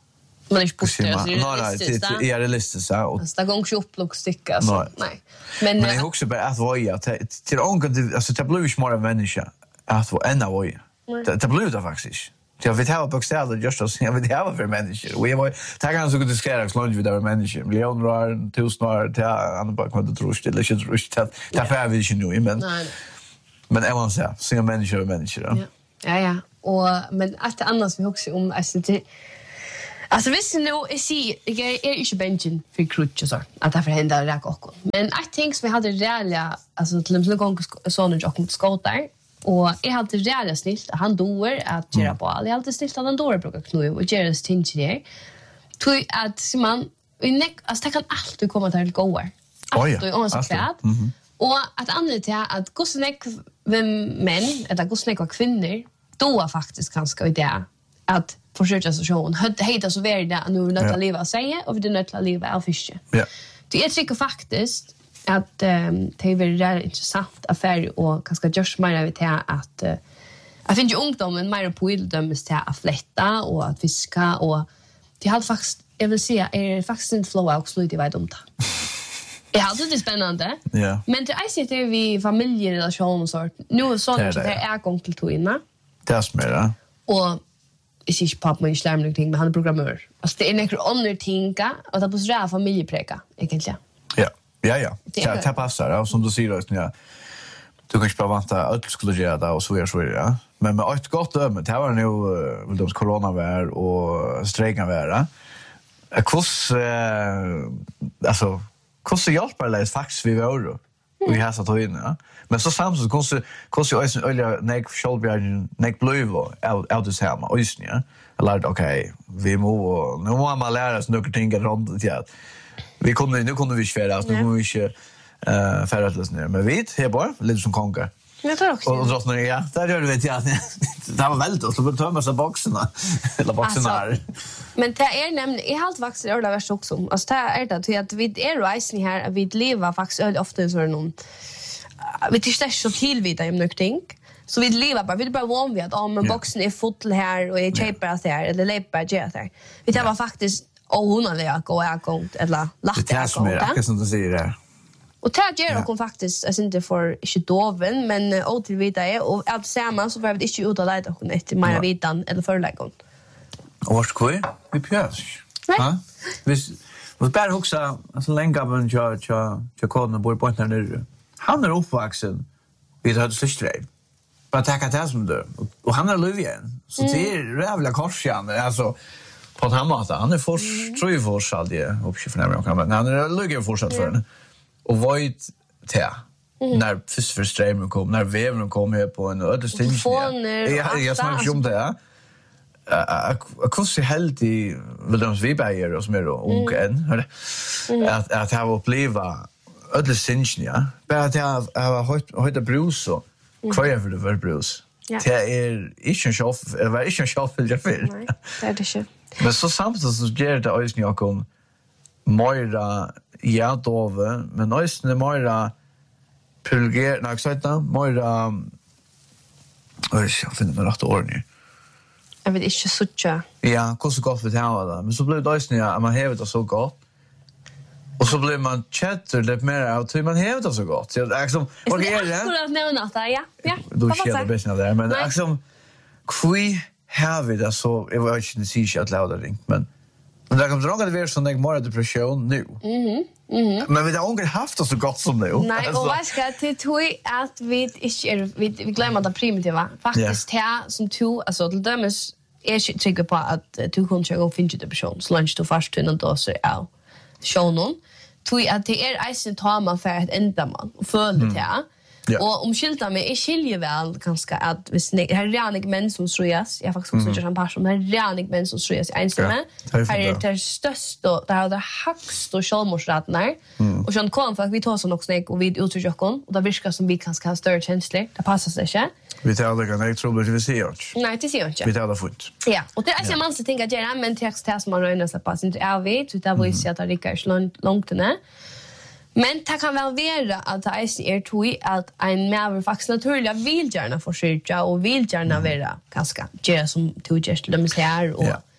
Man är inte borta, alltså det är Nej, realistiskt. det är realistiskt. Alltså det går inte upp och sticka, alltså. Nej. Men jag också bara att voja till onkel, alltså det blir ju mer en människa att vara en av voja. Det blir det faktiskt. Jag vet how bokstäver just as jag vet how för människor. Vi var tagar så good skära slunge vid våra människor. Leon var tusen år till andra bara kunde tro till det skulle rush till. Därför vi ju nu men. Men jag måste säga, singa människor och människor. Ja. Ja ja. Och men allt annat vi också om alltså det alltså visst nu är se jag är inte benchen för crutch så att det förhindrar det också. Men I think vi hade reella alltså till exempel gång såna jag mot skotar. Och jag hade reella snilt han doer att göra på all. Jag hade snilt att han doer brukar knu och göra stinch där. Tror att man i neck alltså det kan alltid komma till goar. Allt och oavsett vad. Och att anledningen till att gossneck vem män eller gossneck och kvinnor då faktiskt ganska idé att försöka så sjön heter så väl där nu när att leva säga och vi det nötla leva av fiske. Ja. Det är tycker faktiskt att ehm det är väldigt intressant affär och ganska just mer av det att jag finner ju ungdomen mer på ildömes till att flätta och att fiska och det har faktiskt jag vill säga är faktiskt inte flow out slut i vad om det. Jag hade det spännande. Ja. Men det är sitter vi familjerelation och sånt. Nu så att det är gång till toina. Det är smärre. Och jag ser inte pappa med slärm någonting men han är programmör. Alltså det är några andra tinga och det är på sådär familjepreka egentligen. Ja. Ja ja. Det det passar och som du säger just ja. Du kan inte bara vänta att skulle göra det och så är så ja. Men med ett gott öme det var nu vill de corona vär och strejka vara. Kurs alltså kurs hjälper det faktiskt vi var och vi har satt in ja. Men så samtidigt kurs kurs ju ösen olja neck shoulder neck blue och out this hemma och just ja. Jag lärde okej vi må nu må man lära oss några ting runt det. Vi kunde nu kunde vi svära alltså nu kommer vi inte eh färdas ner men vet här bara lite som konka. Jag tror också. Och drottning ja, där gör du vet jag. Det var väldigt så tar man så boxarna eller boxarna. Men det är nämligen är helt vaxer det värst också. Alltså det är det att vi är rising här vi lever faktiskt öl ofta så någon vi tistar så till vid i någonting. Så vi lever bara vi bara van vid att om en boxen är full här och är cheaper att där eller lepa jet där. Vi tar faktiskt och hon har jag gå jag gå eller latte. Det är som är som du säger där. Och det gör de faktiskt alltså inte för inte doven men åter vita är och allt samman så var vi inte ut att lägga hon efter mer vitan eller förläggon. Och vart kul? Vi pjös. Ja. Vis vad bara också alltså länge av en jag jag jag kommer bor på den där. Han är uppvuxen vid hade syster. Bara tacka det som där och han är Löfven. Så det är jävla korsjan alltså på han mata han är för tror ju för så det uppskyffer när man han är Löfven fortsatt för den. Och void te när först för streamen kom när väven kom här på en ödesting. Ja, jag snackar ju om det. Ja. Jag kunde se helt i Williams Weber och som är då ung än hörde. Att att ha uppleva ödesting ja. Bara att jag har hört hört brus så kvar för det var brus. Det är inte en shop, det var inte en shop för jag för. Nej, det är det inte. Men så samtidigt så ger det ösning jag kom Moira ja dove men ösnen Moira pulger när jag sa det Moira oj jag finner det rätt ordning. Jag vet inte så tjocka. Ja, hur så gott vi tar det. Men så blir det ösnen ja man häver det så gott. Och så blir man chatter lite mer att man häver det så gott. Så liksom vad är det? Skulle jag nämna det ja. Ja. Du känner bäst när det men liksom kvi har vi det så jag vet inte se att låta det men men det kommer dra att det är sån där mer depression nu. Mhm. Mhm. Men vi har inte haft det så gott som nu. Nej, och vad ska det till att vi inte vi vi glömmer det primitiva. Faktiskt här som två alltså till dömes är jag tycker på att du kan ju gå finna depression så lunch då fast till någon så ja. Show någon. Tui att det är isen tar man för ett enda man och följer det här. Ja. Och om skilta med är skilje väl ganska att vi snä här är män som ströjas. Jag faktiskt också en person här är män som ströjas ensamma. Här är det största där har det högst och självmordsraten och sånt kom för att vi tar sån också snäck och vi uttrycker oss och det virkar som vi kanske har större känslor. Det passar sig inte. Vi tar det kan jag tror det vi ser inte. Nej, det ser jag inte. Vi tar det fort. Ja, och det är så man ska tänka att göra men text test man röna så pass inte är vi så där vill se att det rycker långt långt ner. Men det kan väl vara att det är tog att en mer faktiskt naturligt vill gärna försöka och vill gärna vara ganska göra som tog just de här och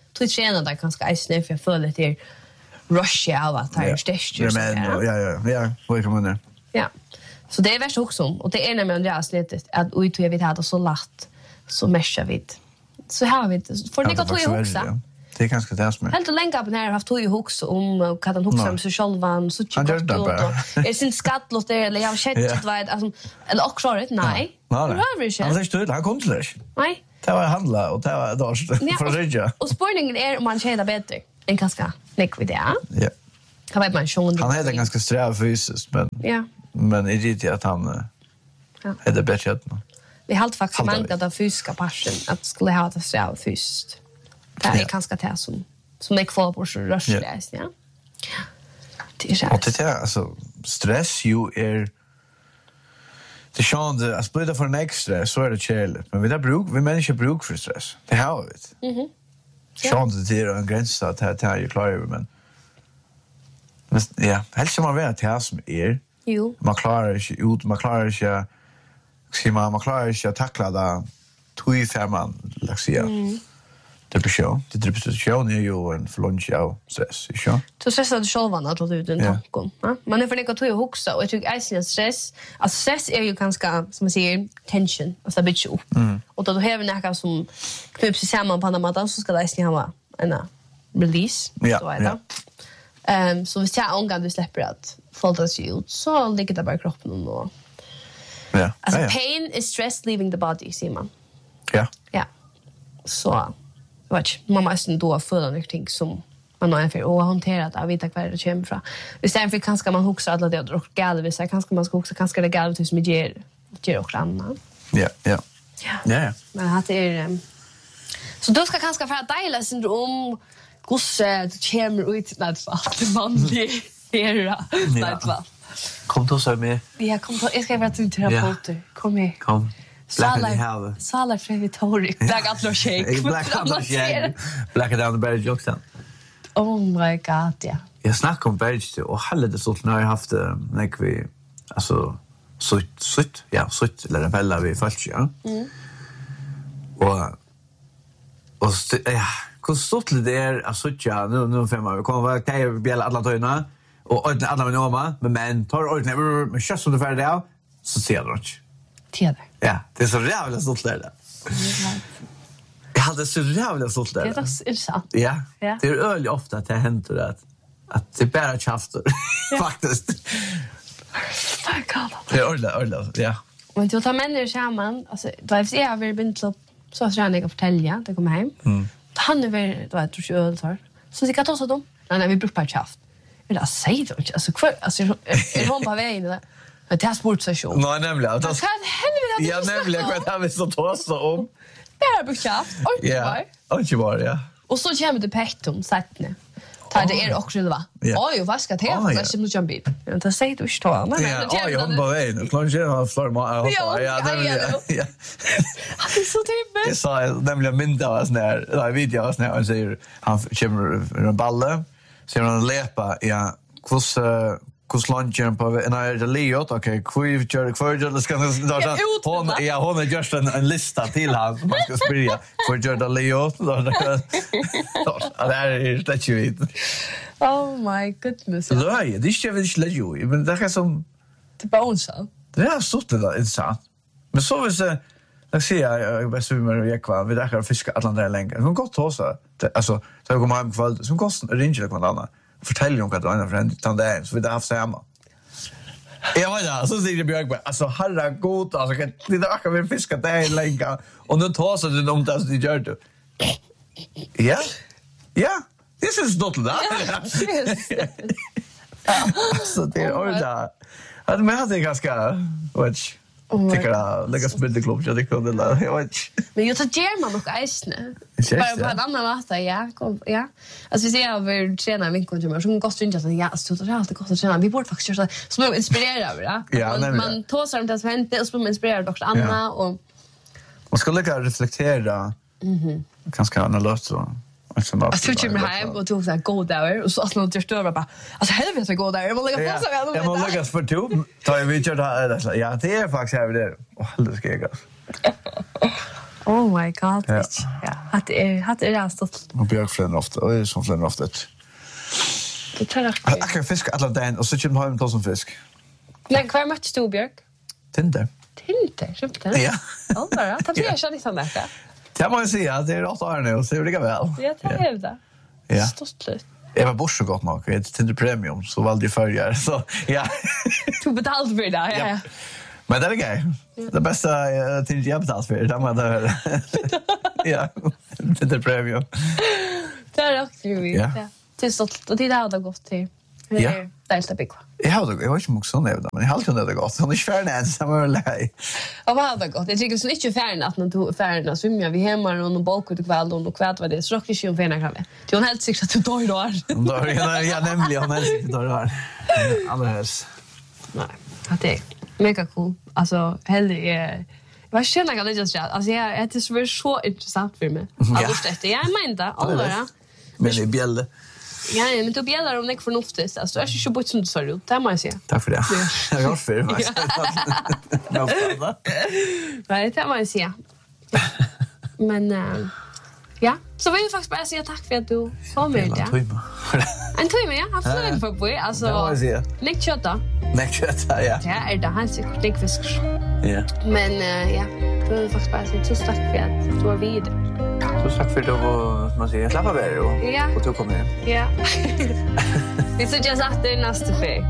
tog träna där ganska eisne för jag följer det till Russia av att det är störst. Ja, men ja, ja, ja, vad kan man det? Ja. Så det är värst också och det är när man Andreas lite att ut vi vet hade så lätt så mäschar vi. Så här har vi för det kan tog ju också. Det är ganska det som är. Helt länge på när haft tog ju också om vad han också om sig själva så tycker jag. Är sin skattlott där eller jag har sett vad alltså eller också rätt nej. Nej. Han säger stöd, han kom till det. Nej. Det var handla och det var då för rejja. Och spårningen är om man tjänar bättre än ganska lik vid det. Ja. Kan vet man sjön. Han är ganska sträv fysiskt men ja. Men är det att han ja. Är det bättre att vi har faktiskt mankat av fysiska passion att skulle ha det sträv fysiskt. Det är ganska det som som är kvar på så rörsläs, ja. Det är så. Och det är alltså stress ju är det känns att splitta för en extra så är det chill. Men vi där bruk vi människor bruk för stress. Det har vi. Mhm. Känns det är en gräns att här tar ju klar men men ja, helst som man vet här som är. Jo. Man klarar inte ut, man klarar inte ska man man klarar inte att tackla det tui färman laxia. Mm. Depression. Det depression är ju en flunch av stress, så. Så stressar du själv att du ut den tanken. Ja. Man är för det att ju också och jag tycker är stress. Alltså stress är ju ganska som man säger tension och så bit upp. Mm. Och då du har något som knyps samman på andra mattan så ska det nästan ha en release ja, så är det. Ehm um, så hvis jag ångan du släpper att folda sig ut så ligger det bara i kroppen och ja. Alltså ja, ja. pain is stress leaving the body, ser man. Ja. Ja. Så vet man måste då föra någonting som man har för att hantera det, vita kvar det kommer från. Hvis det är för kanske man huxar alla det och galvis så kanske man ska också kanske det galvis som ger ger också annat. Ja, ja. Ja. Ja. Men det är um, så då ska kanske för dela syndrom gosse det kommer ut när det var vanlig era nej va. Kom då så med. Ja, kom då. Jag ska vara till terapeut. Kom med. Kom. Black and have. Sala Freditorik. Black Atlas Shake. Black Atlas Shake. Black down the berg Jockson. Oh my god, ja. Jag snackar om berg och hade det så när jag haft när vi alltså så så ja, så eller rebella vi fallt ja. Mm. Och och ja, hur stort det är alltså ja, nu nu fem vi kommer vara kai bjälla alla tojna och ordna alla med norma men men tar ordna med chans som det färdig där så ser du inte. Tider. Ja, det är så jävla stort där. Jag hade så jävla stort där. Det är så intressant. Ja. Det är öl ofta att det händer det att att det bara chafter faktiskt. My god. Det är öl öl ja. Men du tar människor samman alltså då är jag vill binda så så jag kan fortälja det kommer hem. Mm. Han är väl då jag tror jag tar. Så det kan ta så dem. Nej nej vi brukar chaft. Vill jag säga det alltså kvar alltså är hon på vägen där. Det är sportsession. Nej nämligen. Vad kan helvete att ja nämligen vad har vi så tåsa om. Bara brukschaft. Och ja. Och ju var ja. Och så kommer det pettum sättne. Ta det är också det va. Oj, vad ska det? Vad ska du jumpa in? Det säger du inte då. Men ja, oj, hon var vägen. Klart jag har för mig. Ja, ja. Ja. Det är så typiskt. Jag sa nämligen mynda var sån där, nej video var sån där och säger han kommer en balle. Så han lepa ja. Kus kus lunchen på en är Leot okej kviv gör kvar gör det ska hon ja hon har just en, en lista till han som man ska sprida för gör det Leot då det är det ju vet oh my goodness så det är det är väl inte ju men det är som det bounce det är så det är sant men så vill säga jag ser jag bäst med och jag kvar vi där kan fiska Atlanta länge hon går till så alltså så går man hem kväll som kostar ringer det någon annan fortäljer om att det är en friend utan det är så vi där har samma. Jag vet inte, så säger Björk bara, alltså herra god, alltså det där kan vi fiska där länge och nu tar så det om det gör du. Ja? Ja, det är så dottla. Så det är orda. Att man hade ganska which tycker jag lägga spel klubb jag tycker det där. Jag vet. Men jag tar German och Eisne. Bara på en annan måte, ja. Ja. Alltså vi ser över träna vinkeln som går stund att ja, så det är alltid gott att träna. Vi borde faktiskt köra så man inspirerar över det. Ja, man tar sig till att vänta och så man inspirerar också Anna och man ska lägga reflektera. Mhm. Ganska analyserat så. Alltså jag tror mig hem och tog så här gå där och så att något förstör bara. Alltså helvete gå där. Jag vill lägga på så här. Jag vill lägga för två. Ta vi kör där. Ja, det är faktiskt här det. Och det ska jag. Oh my god. Ja. Att det är att det är stort. Och björkfländer ofta, och det är som fländer ofta. Det tror jag. Jag kan fiska alla dagen och så kommer hem till som fisk. Men kvar match du Björk? Tinder. Tinder, köpte. Ja. Ja, bara. Ta blir jag lite sådär. Det må jag säga, det är åtta år nu, så det blir väl. Ja, det är det. Ja. Stort slut. Jag var bort så gott nog, jag heter Tinder Premium, så valde jag förr, så ja. Du betalt för det, ja. Ja. Men det är grej. Det bästa uh, Tinder jag betalt för, det var det. Ja, Tinder Premium. Det är också ju. Ja. Det är stolt, och det har det gått till. Det Ja. är dejligt big. Jag har det, jag har inte mycket sån där, men jag har alltid det gott. Hon är färdig ens, så var läge. Ja, vad har det gått? Jag tycker så inte färdig att när du färdig svimmer vi hemma och någon balk ut kväll och kväll vad det så rockar ju en fina kväll. Det hon helt säkert att du tar då. Då är jag nämligen hon helst inte då. Alldeles. Nej, att det är mega cool. Alltså heller är vad känner jag lite så alltså jag det är så intressant för mig. Alltså det jag menar det alla. Men det är bjälle. Ja, men du bjällar om det är förnuftigt. Alltså du är ju så bort som du sa ut. Det måste jag säga. Tack för det. Jag har för faktiskt. Nej, det måste jag säga. Men uh, ja, så vill jag faktiskt bara säga tack för att du kom med det. En timme, ja. Jag får inte få på. Alltså, Nick Kötta. Nick Kötta, ja. Ja, är det han säkert Nick Fisk. Ja. Men uh, ja, då vill jag faktiskt bara säga tusen tack för att du var vid. Så tack för att du var, man säger, slappa av er och, ja. och du kom med. Ja. Vi ser just att det är nästa fej.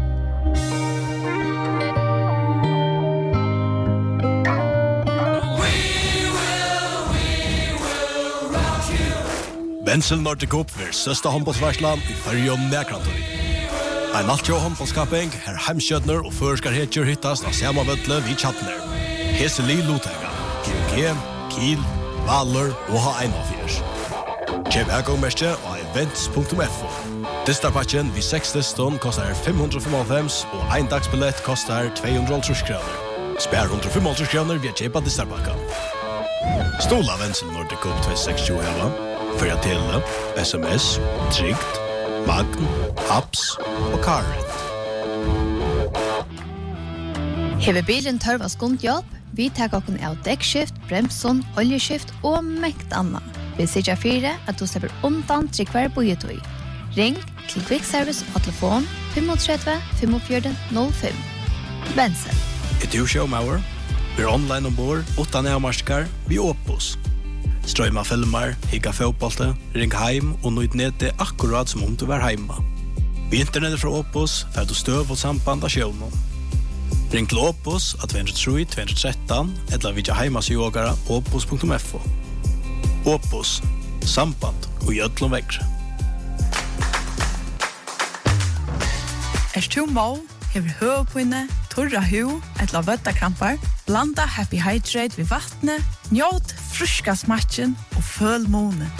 Bensel Nordic Cup ver søsta håndbollsvarslan i Färjö Näkrantøy. Ein altjå håndbollskapping, her heimskjøtner og førskar hetjur hittast av samme vødle vid Chatner. Hese li Lutega, G M G, Kiel, Valur og H einogfjørs. Kjøp eggångmerke og events punktum f o. Distarpakken vid seks liston kostar fem hundre femoghalvfems og ein dagsbillett kostar to hundre og halvtrýss kroner. Spær one hundre og femoghalvtrýss kroner via kjøpa Distarpakkan. Stola Bensel Nordic Cup twenty sixteen heva. För att tele, sms, trygt, magn, apps och carret. Hever bilen tørva skundjobb, vi tar okken av dekkskift, bremson, oljeskift og mekt anna. Vi sikker fire at du slipper undan til hver bojetøy. Ring til Quick Service og telefon tre fem fem fem null fem. Bensel. Är du showmower? Vi är online ombord, utan närmarskar, vi Opus. Strøyma filmer, higga fotbollte, ring heim og nøyd nede akkurat som om du var heima. Vi internettet fra Opus får du støv og samband av sjøvnen. Ring til Opus av two oh three two one three eller vidja heimas i ågara opus punktum f o. Opus, samband og gjødlom vekre. Er du må, hever høvepinne, torra hu, etla vøttakrampar, blanda Happy Hydrate ved vattnet, njåt fruska smatchen og føl månen.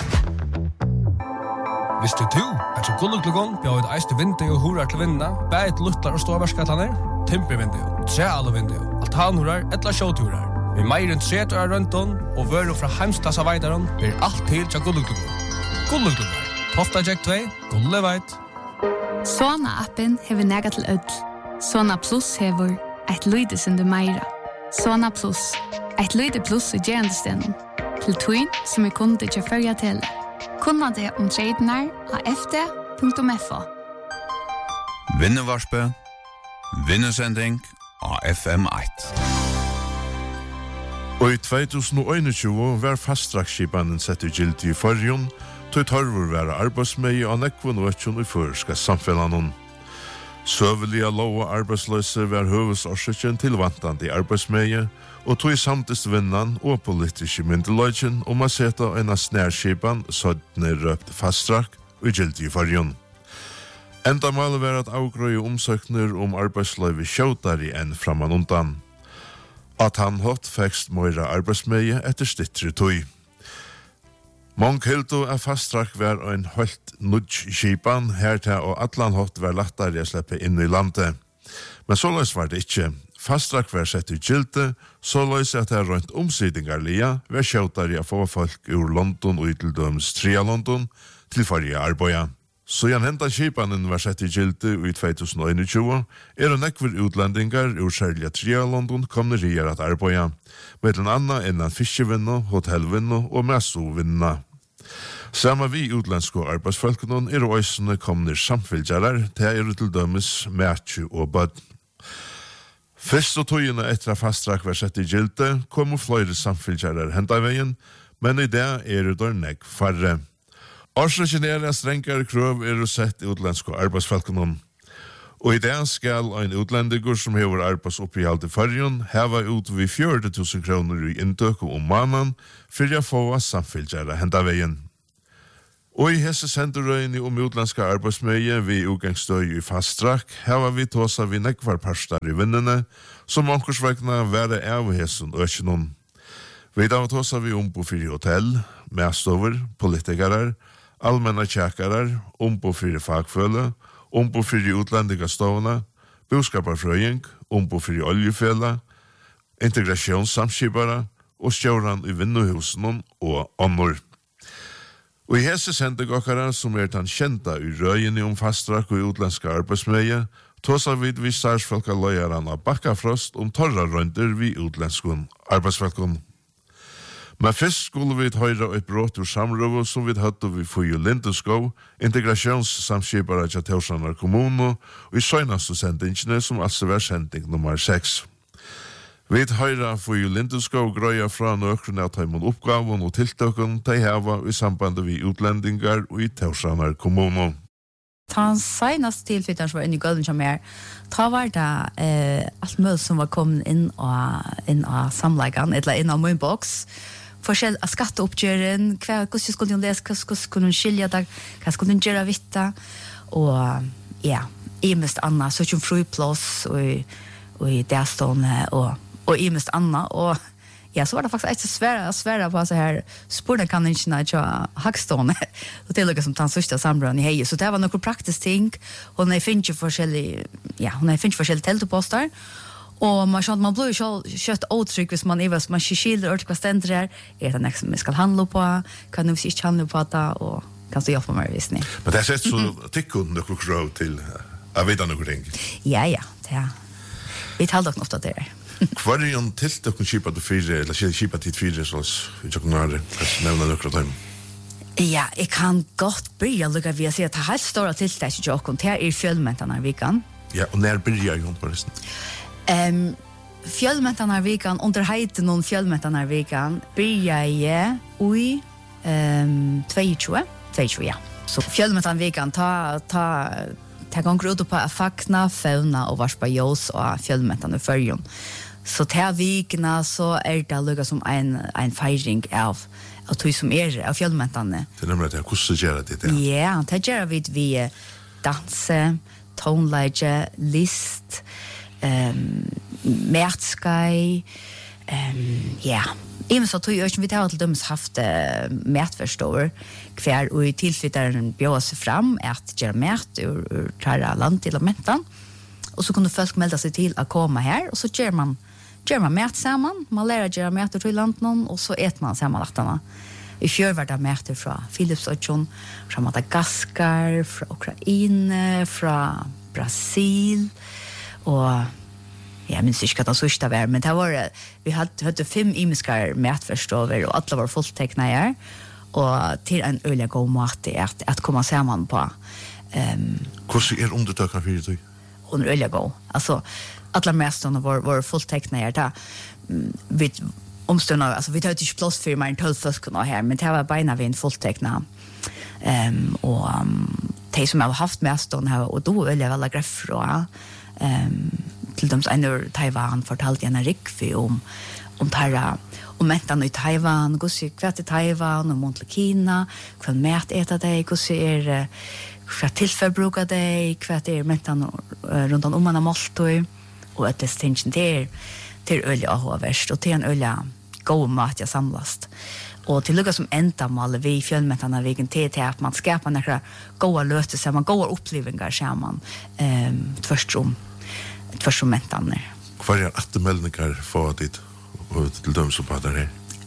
Hvis du to, er så gulluglugon, bjør et eiste vindu og hurar til vinna, bæ et luttlar og ståvarskataner, timpervindu, trealvindu, altanhurar, etla sjåturar. Vi meir enn tretu av rønton, og vøru fra heimstasa veidaron, blir alt til til gulluglugon. Gulluglugon, tofta Jack two, gulle veit. Sona-appen hever nega til ødel. Sona Plus hever eit lydesunde meira. Sona Plus, eit lyde plus i gerandestenen. Til tuin som er kunde til førja tele. Kunna det om tradenar av f d punktum f o. Vinnevarspe, vinnesending av F M eight. Og i twenty twenty-one var fastdragsskipanen sett i gildi i Färjön, tog torvur være arbeidsmei og nekvun og ekkun i føreska samfellanon. Søvelige lov og arbeidsløse var høvesårsikken til vantandi arbeidsmei, og tog samtist vinnan og politiske myndeløgjen om å seta en snærskipan sådne røpt fastdrag og gildi i Färjön. Enda mål var at avgrøye omsøkner om arbeidsløyve kjøtari enn framan undan. At han hatt fekst møyra arbeidsmeie etter stittri tøy. Mång hildu er fastdrag var ein hølt nudj skipan herta og atlan hatt var lattari å slippe inn i landet. Men såleis var det ikkje. Fastdrag var sett i gilde, såleis at det er rønt omsidingarlia var kjøtari å få folk ur London og til døms Tria London til farge arbeida. Så Jan henta skipanen var sett i gilde i två tusen einogtjúgu, er og nekver utlendingar ur særlig tria London komne rier at arbeida, med en anna innan fiskevinno, hotellvinno og messovinna. Samma vi utlandsko arbeidsfolkene er og øysene komne samfylgjarar, til er til dømes Matthew og Bud. Først og togene etter at fastrak var sett i gilde, kom flere samfylgjarar henta veien, men i det er det nekk farre. Årsrekinere strengare krøv er sett i utlandsko arbeidsfolkene. Og i det skal en utlendigur som hever arbeidsoppihald i fargen heva ut vi fjørde tusen kroner i inntøk om mannen for å få samfylgjere henda veien. Og i hese senderøyene om utlandska arbeidsmøye vi utgangsstøy i fastrak heva vi tåsa vi nekvar parstar i vinnene som omkursvekna være av hesen økjennom. Vi da tåsa vi om på fire hotell, medstover, politikarar, allmänna tjäkarar, om på fyra fagföle, om på fyra utlandiga stående, boskaparfrøying, om på fyra oljefälla, integrationssamskipare og stjåran i vinnuhusen og annor. Og i hese sendegokkara som er den kjenta i røyene om fastrak og utlandska arbeidsmøye, tåsa vid vi starsfolka løyaran av Bakkafrost om torra røynder vi utlandskun arbeidsfolkun. Men først skulle vi høyre et brått ur samrøve som vi hadde vi Fujo Lindeskov, integrasjonssamskipare til Tausanar kommune, og i søgnaste sendingene som altså var sending nummer seks. Vi høyre Fujo Lindeskov grøya fra nøkrene av tøymon oppgaven og tiltøkken til heva i samband vi utlendingar og i Tausanar kommune. Ta senast tilflyttaren som var inne i gulden som er, ta var det eh, alt mød som var kommet inn av, inn av samleggen, eller inn av min boks, forskjell av skatteoppgjøren, hva skulle hun lese, hva skulle hun skilja det, hva skulle hun gjøre vitta, og ja, i mest anna, så ikke hun fruplås, og, og i det stående, og, og i mest anna, og ja, så var det faktisk ikke svære, svære på så her sporene kan ikke ikke hakstående, og det er noe som tar sørste sambrøn i heie, så det var noen praktisk ting, og når jeg finner forskjellige, ja, når jeg finner forskjellige telteposter, og man skjønner, man blir jo kjøtt åtrykk hvis man er, man ikke skilder hva stender her, er det noe som vi skal handle på, kan vi ikke handle på det, og kan du hjelpe meg hvis ni. Men det er sett så tykker noe krav til å vite noe ting? Ja, ja, det er. Vi taler nok ofte det her. Hva er det en tiltøkken kjipa til fire, eller kjipa til fire, så vi ikke kan nevne noe av dem? Ja, jeg kan godt begynne å lukke ved å si at det er helt store tiltak til åkken, det er fjellmentene av vikan. Ja, og når begynner jeg på resten? Um, fjellmentene av vikan, under heiten noen fjellmentene av vikan, begynner jeg i um, tjueto, tjueto, ja. Så fjellmentene av vikan, ta, ta, ta ganger ut på å fakna, fauna og varspa ljós og fjellmentene av førjon. Så til vikene så er det lukket som en, en feiring av av tog som er av fjellmentene. Det er nemlig at hvordan gjør det det? Ja, det gjør vi vi danse, toneleie, list, um, mertskei, um, ja. I men så tog jeg ikke, vi har til dømes haft uh, mertforståer, hver og i tilflytteren bjør seg fram at gjøre mert ur, ur tære land til og mentan, og så kunne folk melde seg til å komme her, og så gjør man Gjør man mat sammen, man lærer å gjøre mat til landet, og så et man sammen nattene. I fjør var det mat fra Filipsøtjon, fra Madagaskar, fra Ukraina, fra Brasil, og jeg minns ikke hva den sørste var, men det var, vi hadde, hadde fem imiskere matforståver, og alle var fulltekne her, og til en øyelig god mat at, at komme sammen på. Um, Hvordan er undertøkene for det? Under øyelig god. Altså, alla mästarna var var fullteckna här där vi omstörna alltså vi tar inte plats för mer än tolv folk här men det var beina vi en fullteckna ehm och um, de som har haft mästarna här och då vill jag väl lägga från ehm till dem en Taiwan fortalt en rik om om Taiwan om mätarna i Taiwan hur ser kvart i Taiwan och Montlekina kvar mät äta det hur ser kvart tillförbrukar det kvart är mätarna runt om man har målt og at distinction der til øye og hovedverst, og til en øye god mat jeg samlast. Og til lukka som enda mal vi fjellmentene av viken til til at man skapar nekra gode løte sammen, gode opplevingar sammen, um, tvørst om tvørst om mentene. Hva er attemeldingar for dit og til dem som badar her?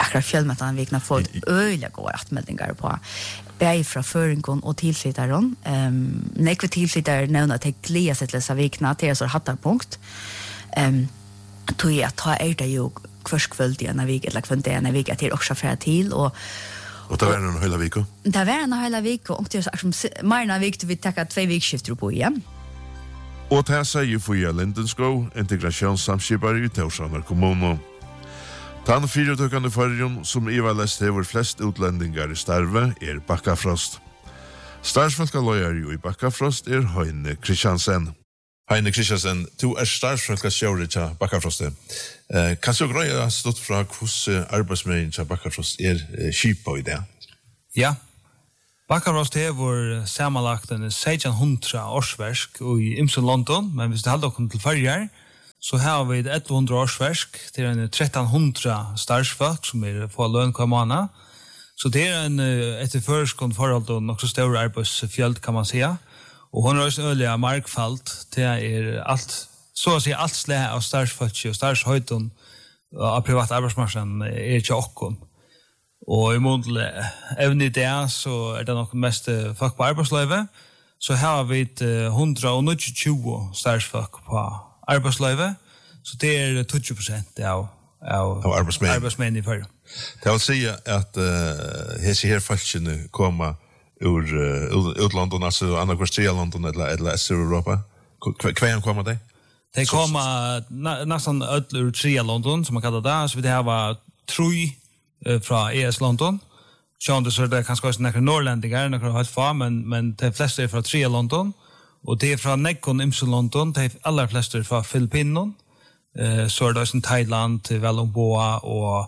akkurat fjellmättarna vikna fått öliga goda atmeldingar på bäg från föringen och tillflyttaren. Um, när vi tillflyttar nämna att det glädjer sig till dessa vikna till så hattarpunkt. Um, tog jag att ta är det ju kvarskvöld i en vik eller kvöld i en vik att det är också för till och Och det var en hela vecka. Det var en hela vecka och det är som mer en vecka vi tar två vikskifter på igen. Og det sier Fuja Lindenskov, integrasjonssamskipare i Tausanar kommune. Tann fyrirtøkande fargen som Iva Lest hever flest utlendingar i starve er Bakkafrost. Starsfolkaløyer jo i Bakkafrost er Heine Kristiansen. Heine Kristiansen, du er starsfolkasjåret til Bakkafrost. Eh, kan du grøye stått fra hvordan arbeidsmeien til Bakkafrost er eh, kjipa i det? Ja. Bakkafrost hever samanlagt en sexton hundred årsverk i Imsen London, men hvis det halder okkur til farger, så har vi eleven hundred årsverk til en thirteen hundred starsfolk som er på løn hver måned. Så det er en etter føreskånd forhold og nok så større arbeidsfjeld, kan man säga. Og hun har også øyelige markfalt til er alt, så å si alt slag av starsfolk og starshøyden av privat arbeidsmarsen er ikke okkon. Og i mål även i det så är det nog mest folk på arbetslöve. Så här har vi ett one hundred twenty starsfolk på arbetslöve. Så det är twenty percent av av arbetsmän. arbetsmän i för. Det vill säga att uh, hese här falskene komma ur uh, utlandet, alltså andra kvarter London eller eller Europa. Kvar kommer det? Det kommer nästan öll ur tre London som man kallar det. Så vi det här var tre fra E S London. Sjån det så det kanskje også nekker norrlendingar, nekker helt fa, men, men de fleste er fra tre London, og det er fra Nekkon Imsen London, de aller fleste er fra Filippinen, eh, så er det også Thailand, Velomboa, og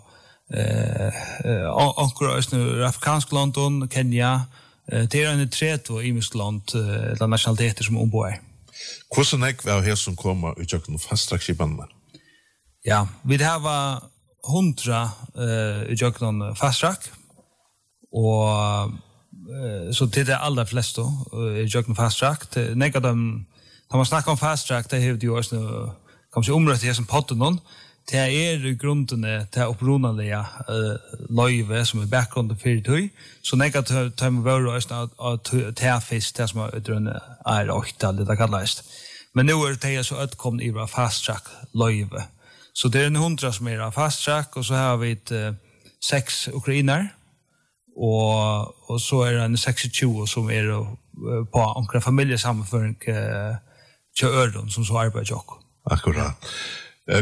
onker også afrikansk London, Kenya, eh, det er en tredje imisk land, eh, eller nationaliteter som ombor. Hvordan er det her som kommer ut av noen fasttrakkskipene? Ja, vi har hundra eh uh, jöknon fasttrack och uh, så till det allra flesta uh, jöknon fasttrack neka dem när man snackar om fasttrack det har ju också kanske området här som potten någon det är i grunden det uppronaliga uh, löve som är bakgrunden för det så neka tar man väl också att ta fisk det som är är åtta det kallas men nu är det så att kom i vara fasttrack löve. Så det är en hundra som är av fast track och så har vi ett uh, sex ukrainer och och så är det en sextio som är uh, på ankra familjesammanföring uh, till Ördon som så arbetar jag. Akkurat. Eh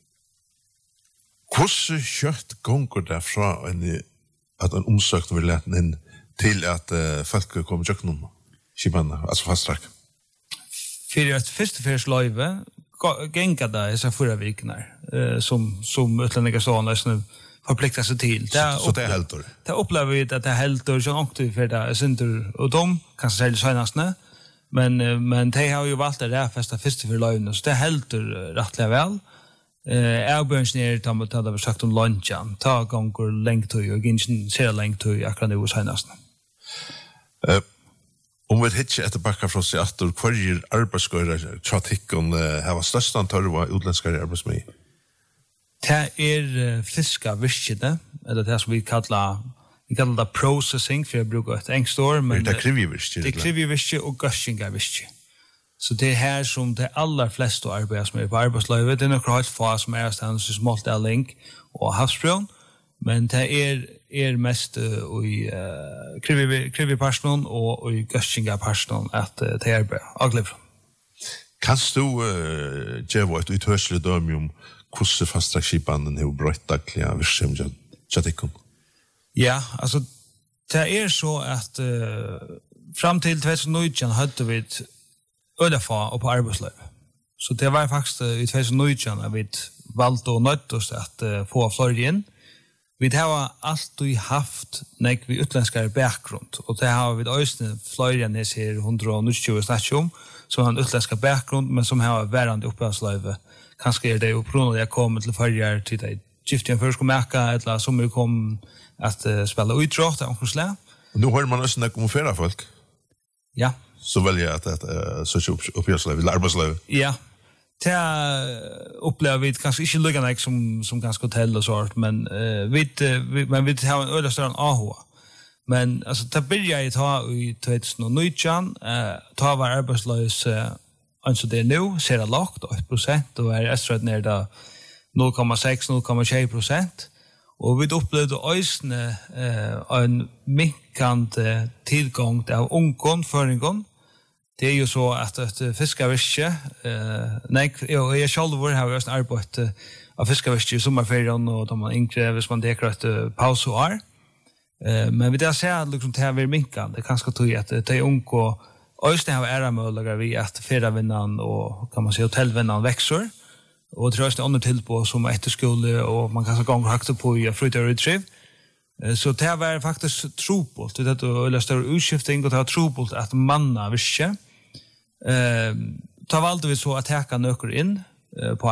Hvordan kjøtt gonger det fra en, at en omsøkning vil lete inn til at uh, folk kommer til noen skipene, altså fast track? For et førstefyrsløyve genga det dessa förra veckorna eh, som som utlänningar så nästan förpliktar sig till. Det så, så det är helt då. Det upplever vi att det är helt då så långt för det är synder och de kan säga senast men men de har ju valt det där första första för lönen så det är helt rättliga väl. Eh Airbnb tar man tar det sagt om lunchen. Ta gånger längt till och ingen ser längt till jag kan det senast. Eh Om vi hittar etter Bakkafrost i atter, hva er arbeidsgøyre tjatikken hava største antall av utlenskere arbeidsmøy? Det er fiska virkene, eller det som vi kallar, vi kallar det processing, for jeg bruker et engst år. Men det er krivjevirke? Det er krivjevirke og gøskingavirke. Så det er her som de aller fleste arbeider som er på arbeidsløyve. Det er noen helt få som er stedet som Småltælling og Havsbrøn, men det er er mest uh, i uh, krivi krivi personen og i gøskinga personen at uh, det er aglev. Kan du uh, gjøre et uthørselig dømme om hvordan fasttrakkskipene har brøtt daglige virksomhet tjatikken? Ja, altså det er så at uh, fram til tjugo nitton hadde vi et ødefa og på arbeidsløy. Så det var faktisk uh, i tjugo nitton at vi valgte og nødte oss at uh, få flere inn. Vi har alltid haft nek vi utländskare bakgrund och det har vi ösne flöjra när ser one hundred twenty snatchum som har en utländska bakgrund men som har värande uppehållslöve. Kanske är det upprunnet jag kommer till förjar till det giftiga förskomäka eller som är kom att uh, spela utdrag och kurslä. Nu hör man ösne nek om flera folk. Ja. Så väljer jag att att uh, söka upp uppehållslöve eller arbetslöve. Ja. Det upplever vi kanske inte lika mycket som som ganska hotell och sånt, men uh, vi, vi men vi har en öde större A H. Men alltså det börjar ju ta i tjugonitton eh ta var arbetslös eh alltså det nu ser det lågt åtta procent och är extra ner där noll komma sex noll komma sju procent och vi upplevde ösne eh en minkant tillgång av ungkon föringon. Det är ju så att ett fiskaviske eh nej jag jag själv var har just arbetat av fiskaviske i sommarferien och de man inkrävs man dekrat paus och är. Eh men vi där ser att liksom det här vill minka. Det kanske tror jag att det är ungko ösne har era möjligheter vi att färra vinnan och kan man säga hotellvinnan växer. Och tror jag det andra till på som efterskola och man kan så gånger högt på i fruit retrieve. Så det var faktiskt tropult det att eller större utskifting och det var tropult att manna visst. Eh ta valde vi så att täcka nöker in på